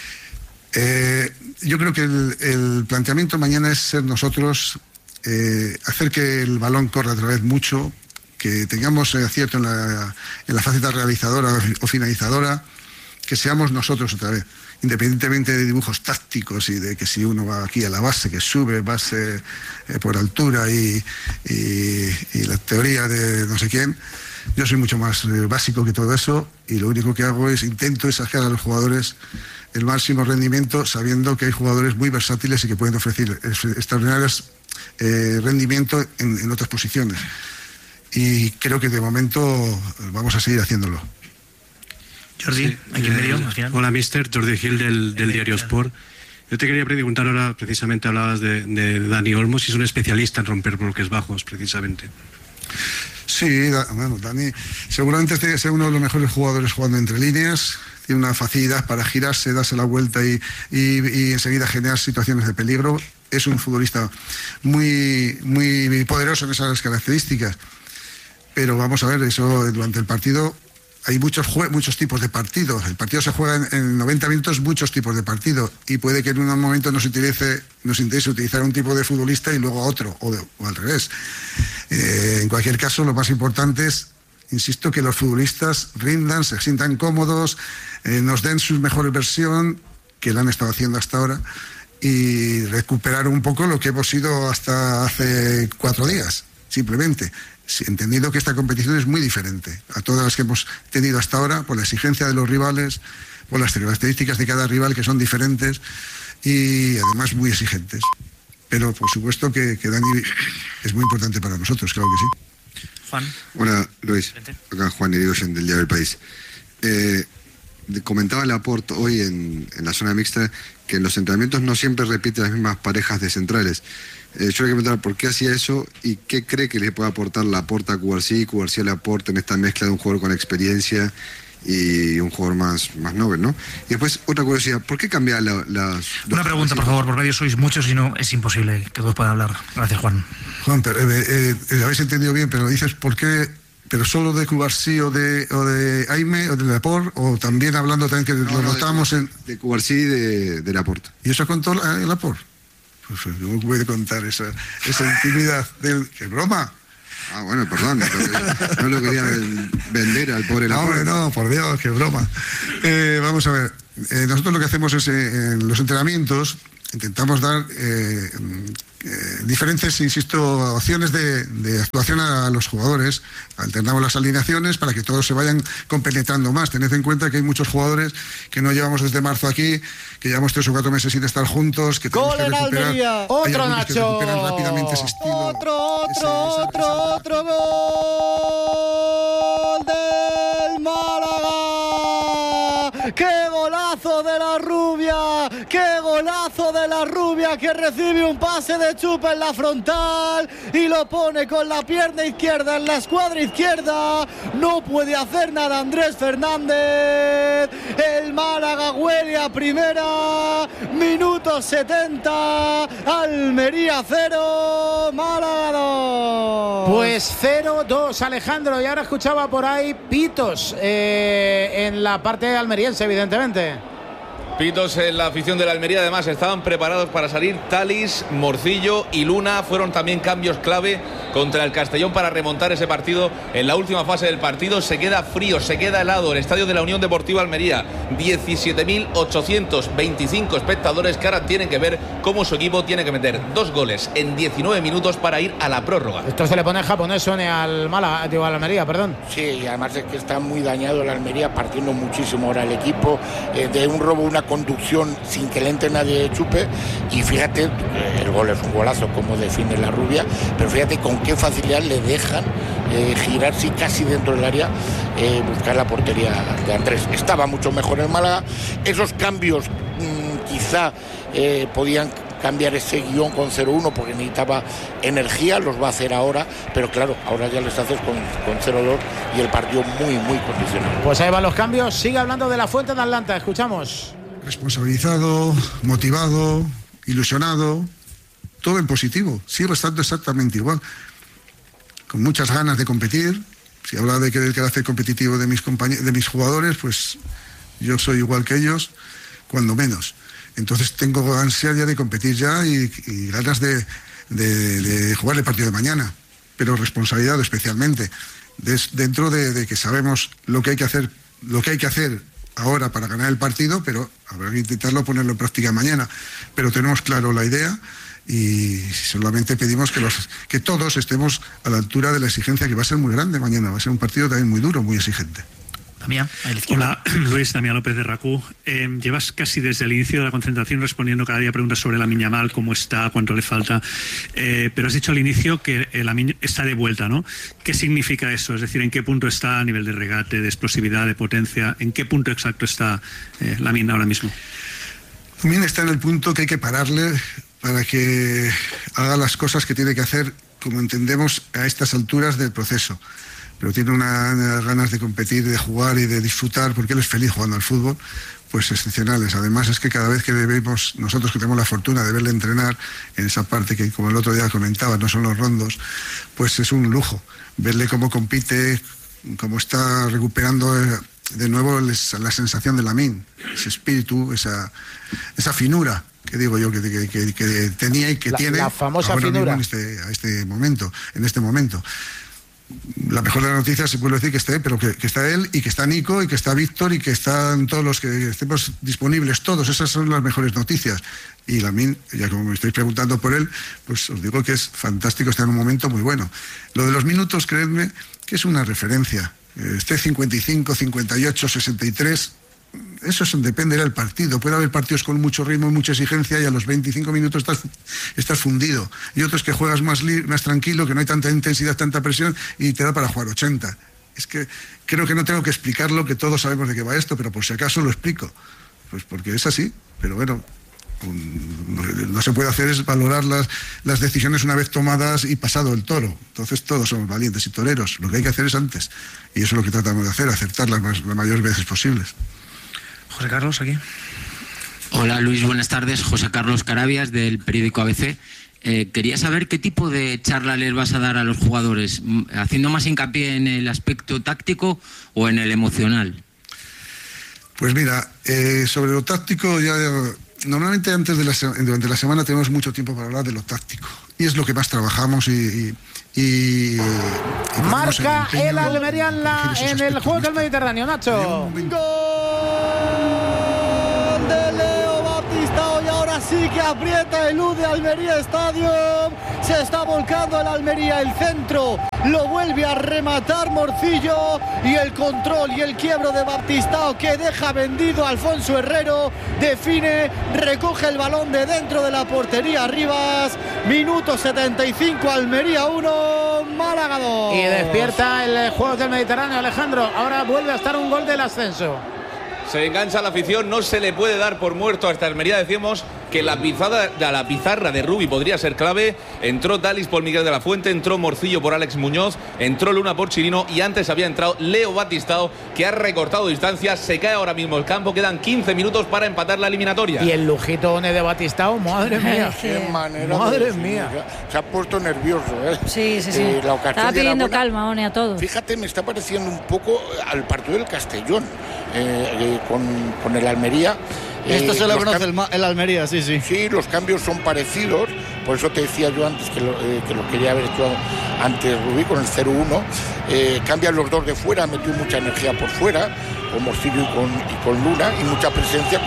Yo creo que el planteamiento mañana es ser nosotros, hacer que el balón corra otra vez mucho, que tengamos acierto en la faceta realizadora o finalizadora, que seamos nosotros otra vez, independientemente de dibujos tácticos y de que si uno va aquí a la base, que sube base por altura y la teoría de no sé quién. Yo soy mucho más básico que todo eso, y lo único que hago es intento sacar a los jugadores el máximo rendimiento, sabiendo que hay jugadores muy versátiles y que pueden ofrecer extraordinarios rendimiento en otras posiciones, y creo que de momento vamos a seguir haciéndolo. Jordi, aquí en medio, al final. Hola, mister. Jordi Gil del Diario Sport. Yo te quería preguntar ahora, precisamente hablabas de Dani Olmo, si es un especialista en romper bloques bajos, precisamente. Sí, bueno, Dani seguramente es uno de los mejores jugadores jugando entre líneas. Tiene una facilidad para girarse, darse la vuelta y enseguida generar situaciones de peligro. Es un futbolista muy, muy poderoso en esas características. Pero vamos a ver, eso durante el partido hay muchos tipos de partidos. El partido se juega en 90 minutos, muchos tipos de partido, y puede que en un momento nos interese utilizar un tipo de futbolista y luego otro, o al revés. En cualquier caso, lo más importante es, insisto, que los futbolistas rindan, se sientan cómodos, nos den su mejor versión, que la han estado haciendo hasta ahora, y recuperar un poco lo que hemos sido hasta hace 4 días, simplemente. Entendiendo que esta competición es muy diferente a todas las que hemos tenido hasta ahora, por la exigencia de los rivales, por las características de cada rival, que son diferentes y además muy exigentes. Pero por supuesto que Dani es muy importante para nosotros, claro que sí. Juan. Hola, Luis. Acá Juan Irigoyen, del Diario del País. Comentaba Laporte hoy en la zona mixta que en los entrenamientos no siempre repite las mismas parejas de centrales. Yo le quiero preguntar por qué hacía eso y qué cree que le puede aportar Laporte a Cubarsí, Cubarsí a Laporte en esta mezcla de un jugador con experiencia y un jugador más novel, ¿no? Y después, otra curiosidad, ¿por qué cambiar las... Una pregunta, por favor, por radio sois muchos y no es imposible que todos puedan hablar. Gracias, Juan. Juan, pero, habéis entendido bien, pero dices por qué... ¿Pero solo de Cubarsí o de Aime o de Laporte, o también hablando también que lo notamos de Cubarsí y de Laporte? ¿Y eso contó Laporte? Pues no puede contar esa intimidad. ¡Qué broma! Ah, bueno, perdón, no lo quería vender al pobre No, hombre, no, por Dios, qué broma. Vamos a ver, nosotros lo que hacemos es en los entrenamientos intentamos dar diferentes, insisto, opciones de actuación a los jugadores. Alternamos las alineaciones para que todos se vayan compenetrando más. Tened en cuenta que hay muchos jugadores que no llevamos desde marzo aquí, que llevamos 3 o 4 meses sin estar juntos, que tenemos que recuperar. Otro Nacho. Que recuperan rápidamente ese estilo. Otro gol del Málaga. ¡Qué golazo de la Rubia! ¡Qué golazo de la Rubia, que recibe un pase de Chupa en la frontal y lo pone con la pierna izquierda en la escuadra izquierda! No puede hacer nada Andrés Fernández. El Málaga huele a primera. Minuto 70. Almería 0, Málaga 2. Pues 0-2, Alejandro. Y ahora escuchaba por ahí pitos en la parte almeriense, evidentemente. Pitos en la afición de la Almería. Además estaban preparados para salir. Talis, Morcillo y Luna fueron también cambios clave contra el Castellón para remontar ese partido. En la última fase del partido se queda frío, se queda helado el estadio de la Unión Deportiva Almería. 17.825 espectadores que ahora tienen que ver cómo su equipo tiene que meter 2 goles en 19 minutos para ir a la prórroga. Esto se le pone japonés, Sone, al Málaga, digo, a la Almería, perdón. Sí, y además es que está muy dañado la Almería, partiendo muchísimo ahora el equipo de un robo, una conducción sin que le entre nadie Chupe. Y fíjate, el gol es un golazo, como define la Rubia, pero fíjate con qué facilidad le dejan girarse casi dentro del área, buscar la portería de Andrés. Estaba mucho mejor el Málaga. Esos cambios quizá podían cambiar ese guión con 0-1 porque necesitaba energía, los va a hacer ahora, pero claro, ahora ya les haces con 0-2 y el partido muy condicionado. Pues ahí van los cambios. Sigue hablando de la Fuente de Atlanta, escuchamos. Responsabilizado, motivado, ilusionado, todo en positivo. Sigo estando exactamente igual, con muchas ganas de competir. Si habla de que el carácter competitivo de mis jugadores, pues yo soy igual que ellos, cuando menos. Entonces tengo ansia ya de competir ya y ganas de jugar el partido de mañana, pero responsabilidad especialmente, dentro de que sabemos lo que hay que hacer ahora para ganar el partido, pero habrá que intentarlo ponerlo en práctica mañana. Pero tenemos claro la idea y solamente pedimos que todos estemos a la altura de la exigencia, que va a ser muy grande mañana. Va a ser un partido también muy duro, muy exigente. Damián, hola, Luis, Damián López de RACU. Llevas casi desde el inicio de la concentración respondiendo cada día preguntas sobre Lamine Yamal, cómo está, cuánto le falta, pero has dicho al inicio que Lamine está de vuelta, ¿no? ¿Qué significa eso? Es decir, ¿en qué punto está a nivel de regate, de explosividad, de potencia? ¿En qué punto exacto está Lamine ahora mismo? Lamine está en el punto que hay que pararle para que haga las cosas que tiene que hacer, como entendemos a estas alturas del proceso. Pero tiene unas ganas de competir, de jugar y de disfrutar, porque él es feliz jugando al fútbol, pues excepcionales. Además es que cada vez que vemos, nosotros que tenemos la fortuna de verle entrenar en esa parte que, como el otro día comentaba, no son los rondos, pues es un lujo verle cómo compite, cómo está recuperando de nuevo la sensación de Lamine, ese espíritu, esa finura que digo yo que tenía y que tiene la famosa ahora finura mismo en este momento. La mejor de las noticias se puede decir que esté, pero que está él y que está Nico y que está Víctor y que están todos los que estemos disponibles, todos. Esas son las mejores noticias. Y Lamine, ya como me estáis preguntando por él, pues os digo que es fantástico, está en un momento muy bueno. Lo de los minutos, creedme, que es una referencia. Esté 55, 58, 63... Eso depende del partido. Puede haber partidos con mucho ritmo y mucha exigencia y a los 25 minutos estás fundido. Y otros que juegas más tranquilo, que no hay tanta intensidad, tanta presión y te da para jugar 80. Es que creo que no tengo que explicarlo, que todos sabemos de qué va esto, pero por si acaso lo explico. Pues porque es así. Pero bueno, no se puede hacer es valorar las decisiones una vez tomadas y pasado el toro. Entonces todos somos valientes y toreros. Lo que hay que hacer es antes. Y eso es lo que tratamos de hacer, acertar las mayores veces posibles. José Carlos, aquí. Hola Luis, buenas tardes. José Carlos Carabias, del periódico ABC. Quería saber qué tipo de charla les vas a dar a los jugadores, haciendo más hincapié en el aspecto táctico o en el emocional. Pues mira, sobre lo táctico, normalmente durante la semana tenemos mucho tiempo para hablar de lo táctico. Y es lo que más trabajamos y Marca el Almería en el Juegos del Mediterráneo, Nacho. ¡Gol de Leo Baptistao! Y ahora sí que aprieta el U de Almería Stadium. Se está volcando el Almería, el centro lo vuelve a rematar Morcillo, y el control y el quiebro de Baptistao, que deja vendido a Alfonso Herrero, define, recoge el balón de dentro de la portería Rivas. Minuto 75, Almería 1, Málaga 2. Y despierta el Juegos del Mediterráneo, Alejandro. Ahora vuelve a estar un gol del ascenso. Se engancha la afición, no se le puede dar por muerto a esta Almería. Decíamos que la pizarra de Rubi podría ser clave. Entró Dalis por Miguel de la Fuente, entró Morcillo por Alex Muñoz, entró Luna por Chirino, y antes había entrado Leo Baptistao, que ha recortado distancias. Se cae ahora mismo el campo, quedan 15 minutos para empatar la eliminatoria. Y el lujito de Baptistao, madre mía. Qué manera. Madre mía. Se ha puesto nervioso, ¿eh? Sí. La ocasión estaba pidiendo era calma, One, a todos. Fíjate, me está pareciendo un poco al partido del Castellón, con el Almería. Esto se lo conoce el Almería, sí. Sí, los cambios son parecidos. Por eso te decía yo antes que lo quería haber hecho antes Rubí con el 0-1. Cambian los dos de fuera, metió mucha energía por fuera, con Morcillo y con Luna, y mucha presencia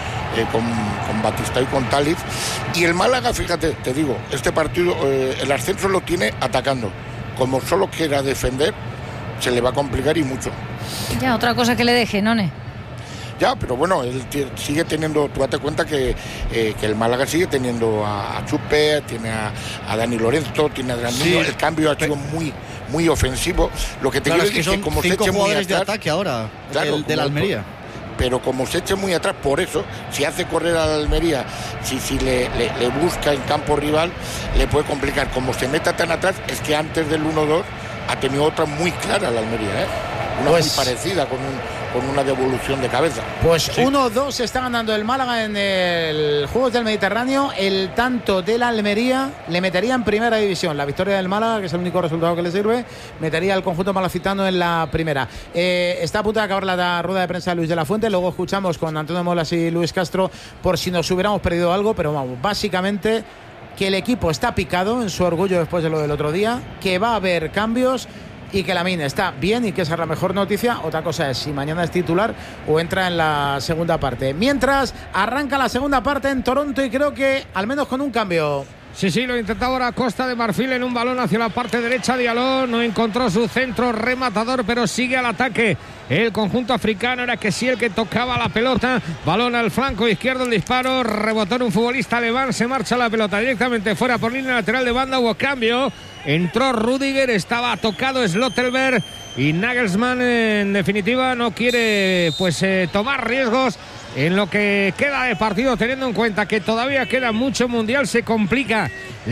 con Baptistao y con Taliz. Y el Málaga, fíjate, te digo, este partido, el ascenso lo tiene atacando. Como solo quiera defender, se le va a complicar, y mucho. Ya, otra cosa que le deje, None. Ya, pero bueno, él sigue teniendo, tú date cuenta que el Málaga sigue teniendo a Chupe, tiene a Dani Lorenzo, tiene a Adrián Niño. El cambio ha sido muy ofensivo. Lo que te quiero decir es que como se eche muy atrás, de ataque ahora, claro, del Almería. Pero como se eche muy atrás, por eso, si hace correr a la Almería, si le busca en campo rival, le puede complicar. Como se meta tan atrás, es que antes del 1-2 ha tenido otra muy clara la Almería, una muy parecida, con una devolución de cabeza. Pues 1-2 se está ganando el Málaga en el Juegos del Mediterráneo. El tanto del Almería le metería en primera división. La victoria del Málaga, que es el único resultado que le sirve, metería al conjunto malacitano en la primera. Está a punto de acabar la rueda de prensa de Luis de la Fuente. Luego escuchamos con Antonio Molas y Luis Castro por si nos hubiéramos perdido algo, pero vamos, básicamente que el equipo está picado en su orgullo después de lo del otro día, que va a haber cambios y que Lamine está bien, y que esa es la mejor noticia. Otra cosa es si mañana es titular o entra en la segunda parte. Mientras arranca la segunda parte en Toronto, y creo que al menos con un cambio. Sí, lo intentaba ahora Costa de Marfil en un balón hacia la parte derecha. Diallo no encontró su centro rematador, pero sigue al ataque el conjunto africano. Era que sí el que tocaba la pelota. Balón al flanco izquierdo, el disparo, rebotó en un futbolista alemán, se marcha la pelota directamente fuera por línea lateral de banda. Hubo cambio, entró Rudiger, estaba tocado Slotterberg, y Nagelsmann en definitiva no quiere tomar riesgos en lo que queda de partido, teniendo en cuenta que todavía queda mucho mundial. Se complica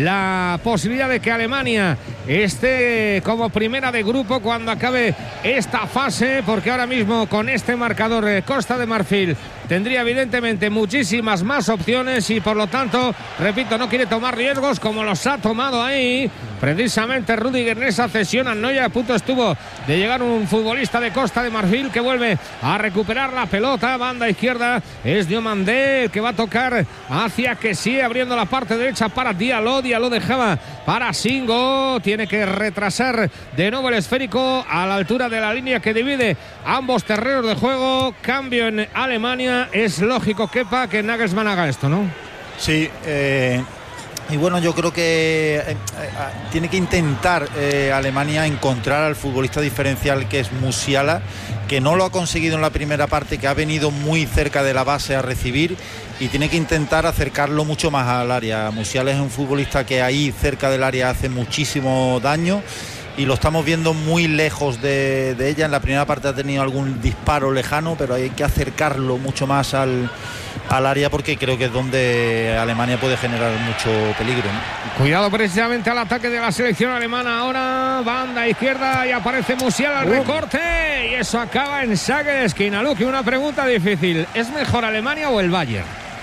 la posibilidad de que Alemania esté como primera de grupo cuando acabe esta fase, porque ahora mismo con este marcador Costa de Marfil tendría evidentemente muchísimas más opciones, y por lo tanto, repito, no quiere tomar riesgos como los ha tomado ahí precisamente Rudiger en esa cesión. A Neuer a punto estuvo de llegar un futbolista de Costa de Marfil, que vuelve a recuperar la pelota. Banda izquierda es Diomandé, el que va a tocar hacia que sí, abriendo la parte derecha para Diallo. Diallo dejaba para Singo, tiene que retrasar de nuevo el esférico a la altura de la línea que divide ambos terrenos de juego. Cambio en Alemania. Es lógico, Kepa, que Nagelsmann haga esto, ¿no? Sí, y bueno, yo creo que tiene que intentar Alemania encontrar al futbolista diferencial que es Musiala, que no lo ha conseguido en la primera parte, que ha venido muy cerca de la base a recibir, y tiene que intentar acercarlo mucho más al área. Musiala es un futbolista que ahí cerca del área hace muchísimo daño, y lo estamos viendo muy lejos de ella. En la primera parte ha tenido algún disparo lejano, pero hay que acercarlo mucho más al área, porque creo que es donde Alemania puede generar mucho peligro, ¿no? Cuidado precisamente al ataque de la selección alemana. Ahora banda izquierda y aparece Musiala al recorte, y eso acaba en saque de esquina. Luque, una pregunta difícil: ¿es mejor Alemania o el Bayern?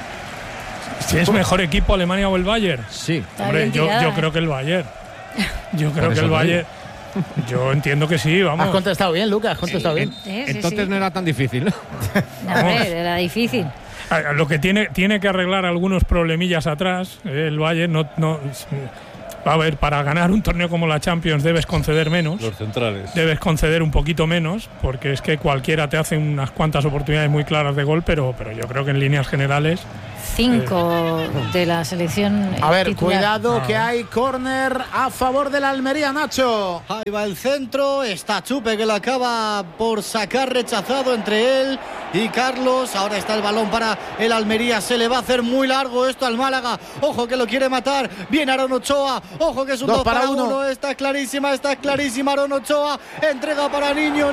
¿Si es mejor equipo Alemania o el Bayern? Sí. Hombre, yo creo que el Bayern. Yo creo que el Bayern. Yo entiendo que sí, vamos. Has contestado bien, Lucas, has contestado bien. Entonces no era tan difícil, ¿no? A ver, era difícil. Lo que tiene que arreglar algunos problemillas atrás, el Bayern, A ver, para ganar un torneo como la Champions debes conceder menos. Los centrales. Debes conceder un poquito menos, porque es que cualquiera te hace unas cuantas oportunidades muy claras de gol, pero yo creo que en líneas generales... 5 de la selección A ver, titular. cuidado que hay córner a favor de la Almería, Nacho. Ahí va el centro, está Chupe que lo acaba por sacar, rechazado entre él y Carlos. Ahora está el balón para el Almería, se le va a hacer muy largo esto al Málaga. Ojo que lo quiere matar, viene Aaron Ochoa, ojo que es un 2 para 1. Está clarísima Aaron Ochoa, entrega para Niño.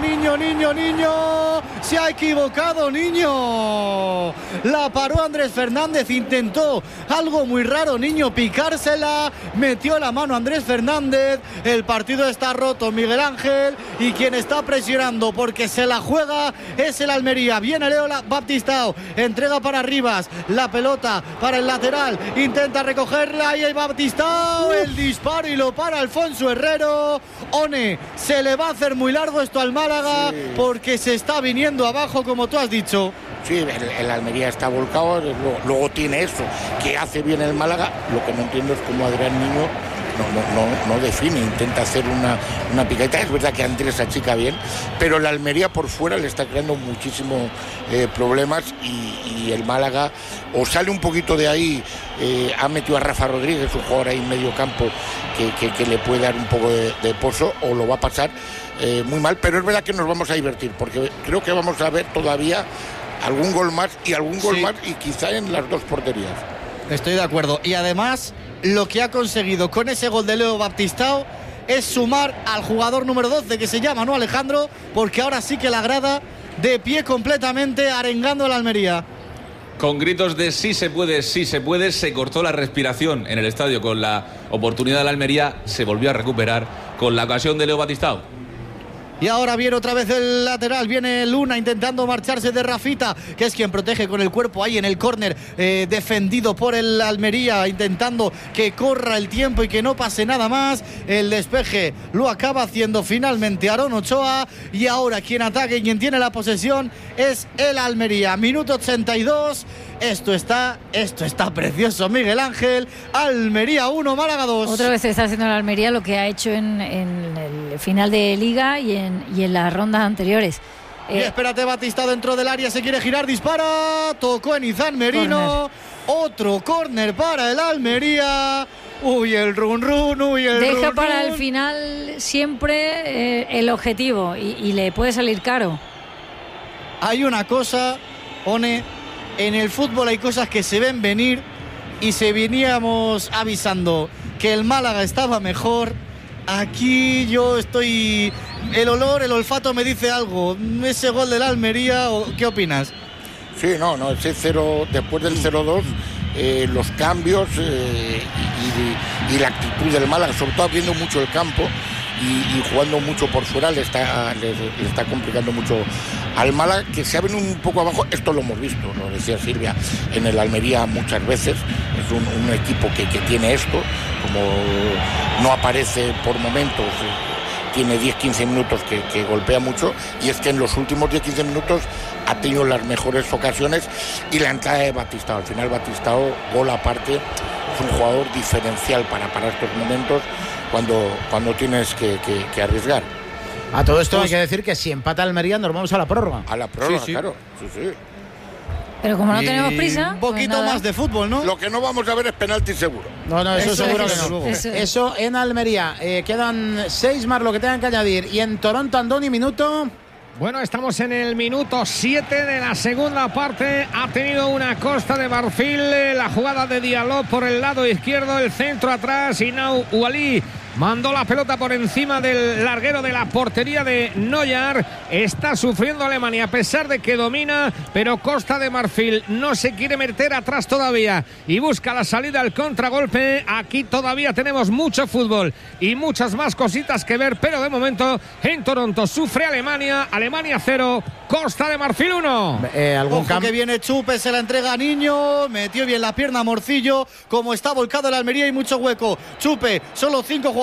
Se ha equivocado Niño. La paró Andrés Fernández, intentó algo muy raro Niño, picársela, metió la mano Andrés Fernández. El partido está roto, Miguel Ángel, y quien está presionando porque se la juega es el Almería. Viene Leo Baptistao, entrega para Rivas, la pelota para el lateral, intenta recogerla y hay Baptistao, el disparo y lo para Alfonso Herrero. One, se le va a hacer muy largo esto al Málaga, porque se está viniendo abajo, como tú has dicho. Sí, el Almería está volcado, luego tiene eso, que hace bien el Málaga. Lo que no entiendo es cómo Adrián Niño no define, intenta hacer una picadita. Es verdad que Andrés achica bien, pero el Almería por fuera le está creando muchísimos problemas y el Málaga o sale un poquito de ahí. Ha metido a Rafa Rodríguez, un jugador ahí en medio campo que le puede dar un poco de pozo, o lo va a pasar muy mal, pero es verdad que nos vamos a divertir, porque creo que vamos a ver todavía algún gol más y quizá en las dos porterías. Estoy de acuerdo. Y además, lo que ha conseguido con ese gol de Leo Baptistao es sumar al jugador número 12, que se llama, ¿no, Alejandro? Porque ahora sí que la grada de pie completamente arengando a la Almería. Con gritos de sí se puede, se cortó la respiración en el estadio con la oportunidad de la Almería, se volvió a recuperar con la ocasión de Leo Baptistao. Y ahora viene otra vez el lateral, viene Luna intentando marcharse de Rafita, que es quien protege con el cuerpo ahí en el córner, defendido por el Almería, intentando que corra el tiempo y que no pase nada más. El despeje lo acaba haciendo finalmente Aaron Ochoa, y ahora quien ataca y quien tiene la posesión es el Almería. Minuto 82. Esto está precioso, Miguel Ángel. Almería 1, Málaga 2. Otra vez está haciendo el Almería lo que ha hecho en el final de Liga y en las rondas anteriores. Y espérate, Batista dentro del área, se quiere girar, dispara, tocó en Izan Merino. Otro córner para el Almería. Uy, el run. Deja para el final siempre el objetivo y le puede salir caro. Hay una cosa, One. En el fútbol hay cosas que se ven venir, y se veníamos avisando que el Málaga estaba mejor. Aquí yo estoy... El olfato me dice algo. Ese gol del Almería, ¿qué opinas? Sí, no, ese 0, después del 0-2, los cambios y la actitud del Málaga, sobre todo abriendo mucho el campo y jugando mucho por fuera, le está complicando mucho al Málaga, que se ha venido un poco abajo. Esto lo hemos visto, lo decía Silvia, en el Almería muchas veces. Es un equipo que tiene esto, como no aparece por momentos, tiene 10-15 minutos que golpea mucho, y es que en los últimos 10-15 minutos ha tenido las mejores ocasiones, y la entrada de Batistao, al final Batistao, gol aparte, es un jugador diferencial para estos momentos cuando tienes que arriesgar. A todo esto hay que decir que si empata Almería nos vamos a la prórroga. A la prórroga, sí. Claro. Sí. Pero como no tenemos prisa, un poquito más de fútbol, ¿no? Lo que no vamos a ver es penalti seguro. No, eso seguro que no. Eso en Almería. Quedan 6 más lo que tengan que añadir. Y en Toronto, Andoni, minuto. Bueno, estamos en el minuto 7 de la segunda parte. Ha tenido una Costa de Marfil, la jugada de Diallo por el lado izquierdo, el centro atrás, y Nau Ouali mandó la pelota por encima del larguero de la portería de Neuer. Está sufriendo Alemania a pesar de que domina, pero Costa de Marfil no se quiere meter atrás todavía y busca la salida al contragolpe. Aquí todavía tenemos mucho fútbol y muchas más cositas que ver, pero de momento en Toronto sufre Alemania 0, Costa de Marfil 1. Ojo que viene Chupe, se la entrega a Niño, metió bien la pierna Morcillo. Como está volcado el Almería, hay mucho hueco. Chupe, solo 5 jugadores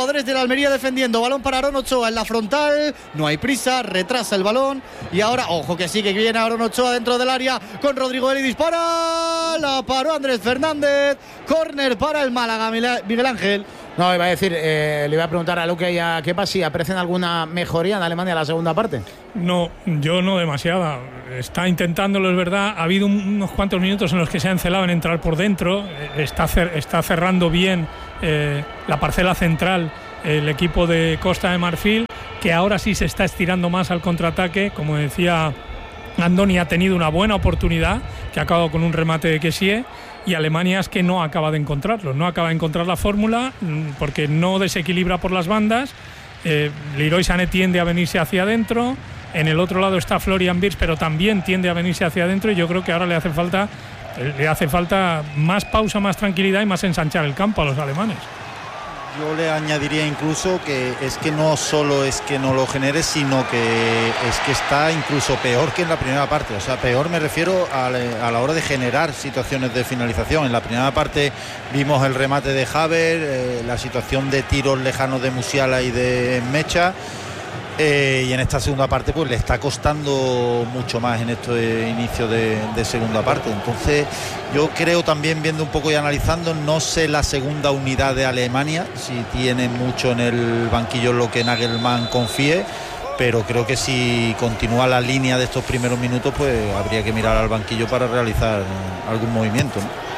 jugadores de la Almería defendiendo. Balón para Aaron Ochoa en la frontal. No hay prisa, retrasa el balón. Y ahora, ojo que sí, que viene Aaron Ochoa dentro del área con Rodrigo Eli. Dispara. La paró Andrés Fernández. Córner para el Málaga, Miguel Ángel. No, iba a decir, le iba a preguntar a Luque y a Kepa si aprecian alguna mejoría en Alemania en la segunda parte. No, yo no demasiada. Está intentándolo, es verdad. Ha habido unos cuantos minutos en los que se ha encelado en entrar por dentro. Está cerrando bien la parcela central el equipo de Costa de Marfil, que ahora sí se está estirando más al contraataque. Como decía Andoni, ha tenido una buena oportunidad, que ha acabado con un remate de Kessie. Y Alemania es que no acaba de encontrarlo, no acaba de encontrar la fórmula porque no desequilibra por las bandas. Leroy Sané tiende a venirse hacia adentro, en el otro lado está Florian Wirtz, pero también tiende a venirse hacia adentro, y yo creo que ahora le hace falta más pausa, más tranquilidad y más ensanchar el campo a los alemanes. Yo le añadiría incluso que es que no solo es que no lo genere, sino que es que está incluso peor que en la primera parte. O sea, peor me refiero a la hora de generar situaciones de finalización. En la primera parte vimos el remate de Haver, la situación de tiros lejanos de Musiala y de Mecha. Y en esta segunda parte pues le está costando mucho más en este inicio de segunda parte. Entonces yo creo también, viendo un poco y analizando, no sé la segunda unidad de Alemania si tiene mucho en el banquillo lo que Nagelsmann confíe, pero creo que si continúa la línea de estos primeros minutos pues habría que mirar al banquillo para realizar algún movimiento, ¿no?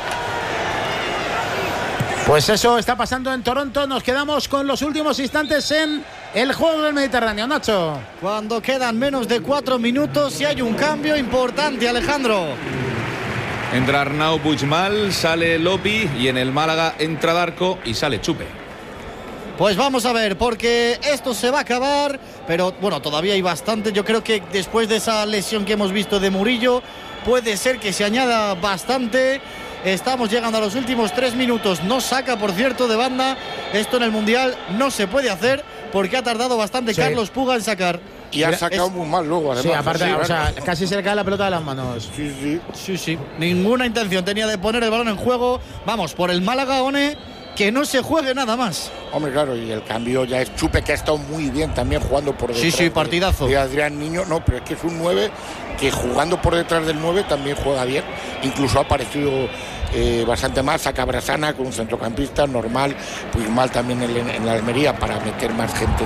Pues eso está pasando en Toronto. Nos quedamos con los últimos instantes en el juego del Mediterráneo, Nacho. Cuando quedan menos de 4 minutos y hay un cambio importante, Alejandro. Entra Arnau Puigmal, sale Lopi, y en el Málaga entra Darko y sale Chupe. Pues vamos a ver, porque esto se va a acabar, pero bueno, todavía hay bastante. Yo creo que después de esa lesión que hemos visto de Murillo, puede ser que se añada bastante. Estamos llegando a los últimos 3 minutos. No saca, por cierto, de banda. Esto en el Mundial no se puede hacer porque ha tardado bastante Carlos Puga en sacar. Y ha sacado muy mal luego, además. Sí, aparte, o sea, casi se le cae la pelota de las manos. Sí. Ninguna intención tenía de poner el balón en juego. Vamos, por el Málaga, One, que no se juegue nada más. Hombre, claro, y el cambio ya es Chupe, que ha estado muy bien también jugando por detrás. Sí, partidazo. De Adrián Niño, no, pero es que es un 9 que jugando por detrás del 9 también juega bien. Incluso ha aparecido bastante más. Saca Brasana con un centrocampista normal, Puigmal también en la Almería para meter más gente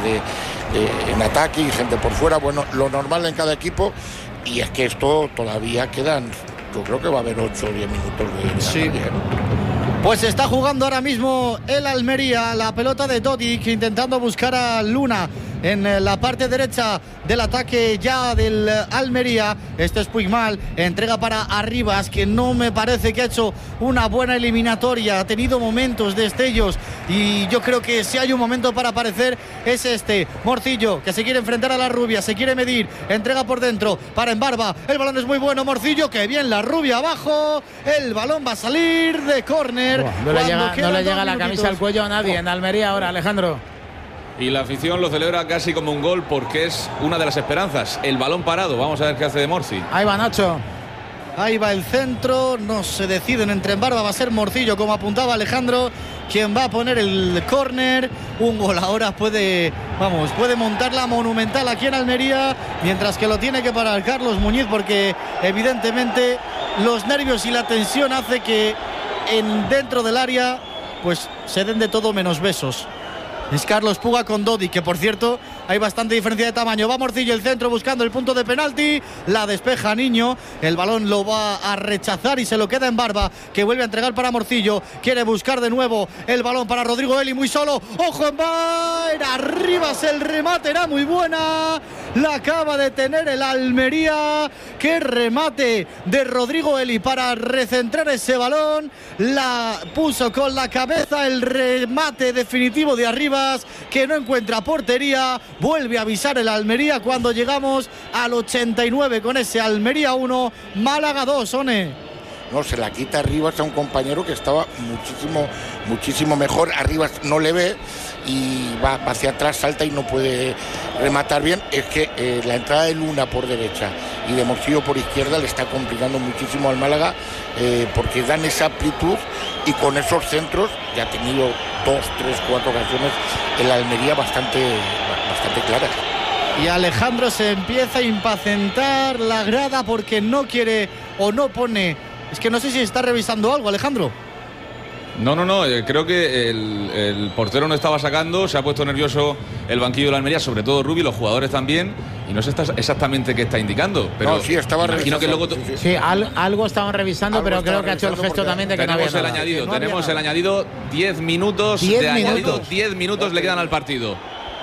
en ataque y gente por fuera. Bueno, lo normal en cada equipo, y es que esto todavía quedan, yo creo que va a haber 8 o 10 minutos de sí. Pues está jugando ahora mismo el Almería, la pelota de Dodik intentando buscar a Luna en la parte derecha del ataque ya del Almería. Este es Puigmal, entrega para Arribas, que no me parece que ha hecho una buena eliminatoria, ha tenido momentos, destellos, y yo creo que si hay un momento para aparecer es este. Morcillo, que se quiere enfrentar a la rubia, se quiere medir, entrega por dentro para Embarba, el balón es muy bueno, Morcillo, que bien la rubia abajo, el balón va a salir de córner. No le llega la camisa al cuello a nadie en Almería ahora, Alejandro. Y la afición lo celebra casi como un gol porque es una de las esperanzas. El balón parado, vamos a ver qué hace de Morci. Ahí va Nacho. Ahí va el centro, no se deciden entre Embarba, va a ser Morcillo, como apuntaba Alejandro, quien va a poner el córner. Un gol ahora puede montar la monumental aquí en Almería, mientras que lo tiene que parar Carlos Muñiz, porque evidentemente los nervios y la tensión hace que dentro del área pues se den de todo menos besos. Es Carlos Puga con Dodi, que por cierto hay bastante diferencia de tamaño. Va Morcillo, el centro, buscando el punto de penalti, la despeja Niño, el balón lo va a rechazar y se lo queda Embarba, que vuelve a entregar para Morcillo, quiere buscar de nuevo el balón para Rodrigo Eli, muy solo, ojo Embarba, Arribas, el remate era muy buena, la acaba de tener el Almería. Qué remate de Rodrigo Eli para recentrar ese balón, la puso con la cabeza, el remate definitivo de Arribas, que no encuentra portería. Vuelve a avisar el Almería cuando llegamos al 89 con ese Almería 1, Málaga 2, One. No, se la quita Arribas a un compañero que estaba muchísimo mejor. Arribas no le ve y va hacia atrás, salta y no puede rematar bien. Es que la entrada de Luna por derecha y de Morcillo por izquierda le está complicando muchísimo al Málaga, porque dan esa amplitud y con esos centros ya ha tenido 2, 3, 4 ocasiones en la Almería bastante claras. Y Alejandro se empieza a impacientar la grada porque no quiere o no pone. Es que no sé si está revisando algo, Alejandro. No, creo que el portero no estaba sacando, se ha puesto nervioso el banquillo de la Almería, sobre todo Rubi, los jugadores también, y no sé exactamente qué está indicando, pero no, sí, estaba imagino revisando. que luego... Sí, algo estaban revisando, pero creo que ha hecho el gesto también de que no había nada. Tenemos el añadido, 10 minutos de añadido, 10 minutos le quedan al partido.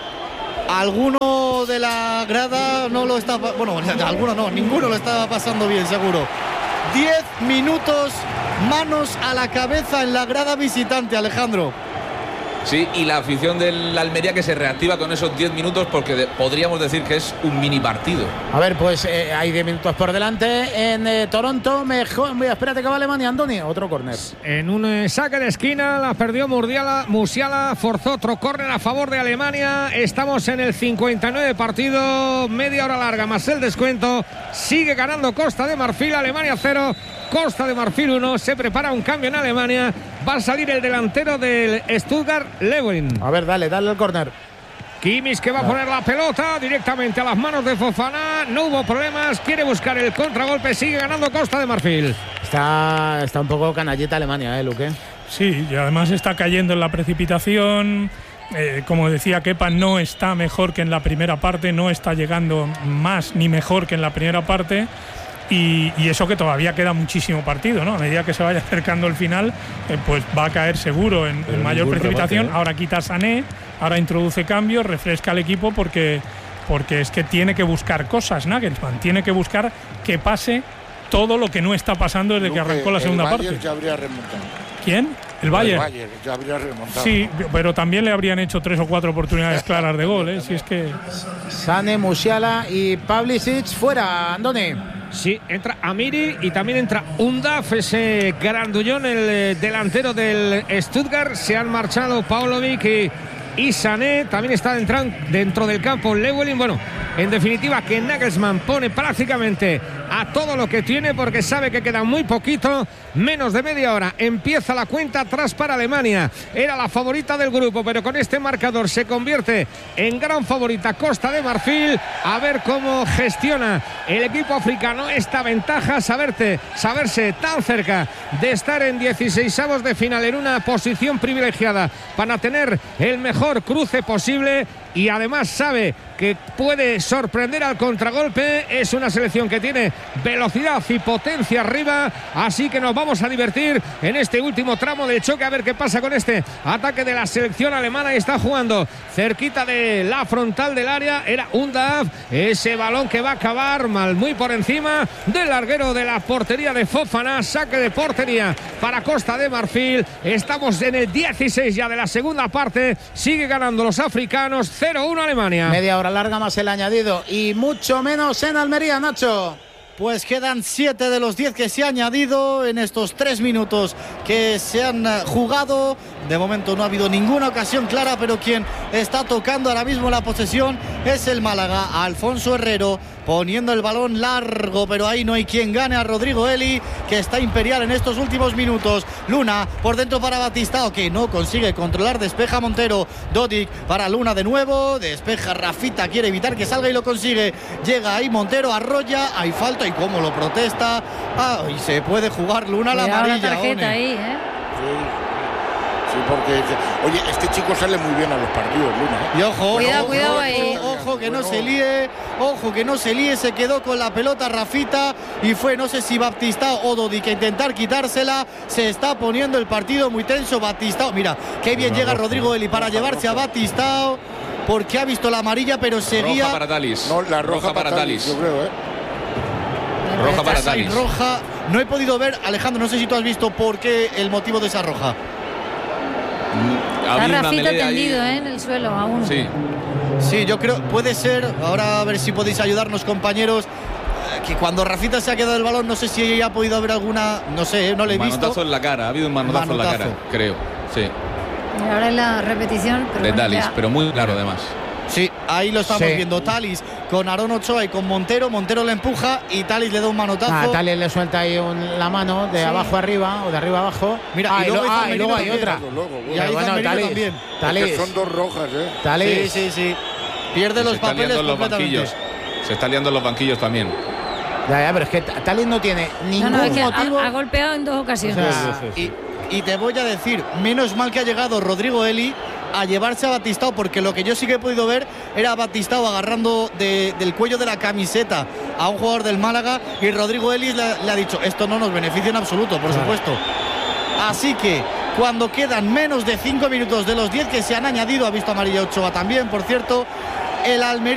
Alguno de la grada no lo estaba... Bueno, alguno no, ninguno lo estaba pasando bien, seguro. 10 minutos, manos a la cabeza en la grada visitante, Alejandro. Sí, y la afición del Almería que se reactiva con esos 10 minutos porque podríamos decir que es un mini partido. A ver, pues hay 10 minutos por delante en Toronto. Espérate que va Alemania, Andoni. Otro córner. En un saque de esquina la perdió Musiala, forzó otro córner a favor de Alemania. Estamos en el 59 partido, media hora larga más el descuento. Sigue ganando Costa de Marfil, Alemania 0. Costa de Marfil 1, se prepara un cambio en Alemania. Va a salir el delantero del Stuttgart, Lewin. A ver, dale el córner. Kimmich que va a poner la pelota directamente a las manos de Fofana. No hubo problemas, quiere buscar el contragolpe. Sigue ganando Costa de Marfil. Está un poco canallita Alemania, Luque. Sí, y además está cayendo en la precipitación. Como decía Kepa, no está mejor que en la primera parte, no está llegando más ni mejor que en la primera parte. Y eso que todavía queda muchísimo partido, ¿no? A medida que se vaya acercando el final, pues va a caer seguro en mayor precipitación. Remate, Ahora quita Sané, ahora introduce cambios, refresca al equipo porque es que tiene que buscar cosas, Nagelsmann. Tiene que buscar que pase todo lo que no está pasando desde que arrancó la segunda parte. Ya habría remontado. ¿Quién? El Bayern. El Bayern ya habría remontado. Sí, pero también le habrían hecho 3 o 4 oportunidades claras de gol, Si es que... Sané, Musiala y Pavlicic fuera, Andoni. Sí, entra Amiri y también entra Undaf, ese grandullón, el delantero del Stuttgart. Se han marchado Paulovic y Sané. También está dentro del campo Lewelin. Bueno, en definitiva que Nagelsmann pone prácticamente a todo lo que tiene porque sabe que queda muy poquito, menos de media hora. Empieza la cuenta atrás para Alemania. Era la favorita del grupo, pero con este marcador se convierte en gran favorita Costa de Marfil. A ver cómo gestiona el equipo africano esta ventaja, saberse tan cerca de estar en 16avos de final en una posición privilegiada para tener el mejor cruce posible. Y además sabe que puede sorprender al contragolpe. Es una selección que tiene velocidad y potencia arriba, así que nos vamos a divertir en este último tramo del choque, a ver qué pasa con este ataque de la selección alemana. Y está jugando cerquita de la frontal del área, era Undaf, ese balón que va a acabar mal, muy por encima del larguero de la portería de Fofana. Saque de portería para Costa de Marfil. Estamos en el 16 ya de la segunda parte, sigue ganando los africanos. 0-1 Alemania. Media hora larga más el añadido y mucho menos en Almería, Nacho. Pues quedan 7 de los 10 que se ha añadido en estos 3 minutos que se han jugado. De momento no ha habido ninguna ocasión clara, pero quien está tocando ahora mismo la posesión es el Málaga. Alfonso Herrero poniendo el balón largo, pero ahí no hay quien gane a Rodrigo Eli, que está imperial en estos últimos minutos. Luna por dentro para Batistao, que no consigue controlar, despeja Montero. Dodik para Luna de nuevo, despeja Rafita, quiere evitar que salga y lo consigue. Llega ahí Montero, arrolla, hay falta y cómo lo protesta. Y se puede jugar Luna la amarilla. La tarjeta ahí, Sí, porque, oye, este chico sale muy bien a los partidos, Luna. Y ojo, cuidado ahí. Ojo que no se líe, se quedó con la pelota Rafita y fue, no sé si Batistao o Dodik, que intentar quitársela. Se está poniendo el partido muy tenso. Batistao, mira, qué bien llega Rodrigo Eli para llevarse a Batistao, porque ha visto la amarilla, pero seguía. Roja para Talis. No, la roja para Talis, yo creo, Roja para Talis. Roja, no he podido ver, Alejandro, no sé si tú has visto por qué el motivo de esa roja. Está Rafita tendido en el suelo aún. Sí, yo creo, puede ser, ahora a ver si podéis ayudarnos, compañeros, que cuando Rafita se ha quedado el balón, no sé si ha podido haber alguna, no sé, no le he visto. Manotazo en la cara, ha habido un manotazo en la cara, creo, sí. Y ahora en la repetición. De Talis, pero muy claro además. Sí, ahí lo estamos viendo. Talis con Aarón Ochoa y con Montero. Montero le empuja y Talis le da un manotazo. Talis le suelta ahí la mano de abajo arriba o de arriba abajo. Mira, y luego hay otra. Y ahí Talis también. Son dos rojas, Talis. Sí. Pierde los papeles completamente. Se está liando en los banquillos también. Ya, pero es que Talis no tiene ningún motivo. Ha golpeado en 2 ocasiones. Y te voy a decir, menos mal que ha llegado Rodrigo Eli a llevarse a Batistao, porque lo que yo sí que he podido ver era a Batistao agarrando del cuello de la camiseta a un jugador del Málaga, y Rodrigo Eli le ha dicho, esto no nos beneficia en absoluto, por supuesto. Así que cuando quedan menos de 5 minutos de los 10 que se han añadido, ha visto amarilla Ochoa también, por cierto, el Almería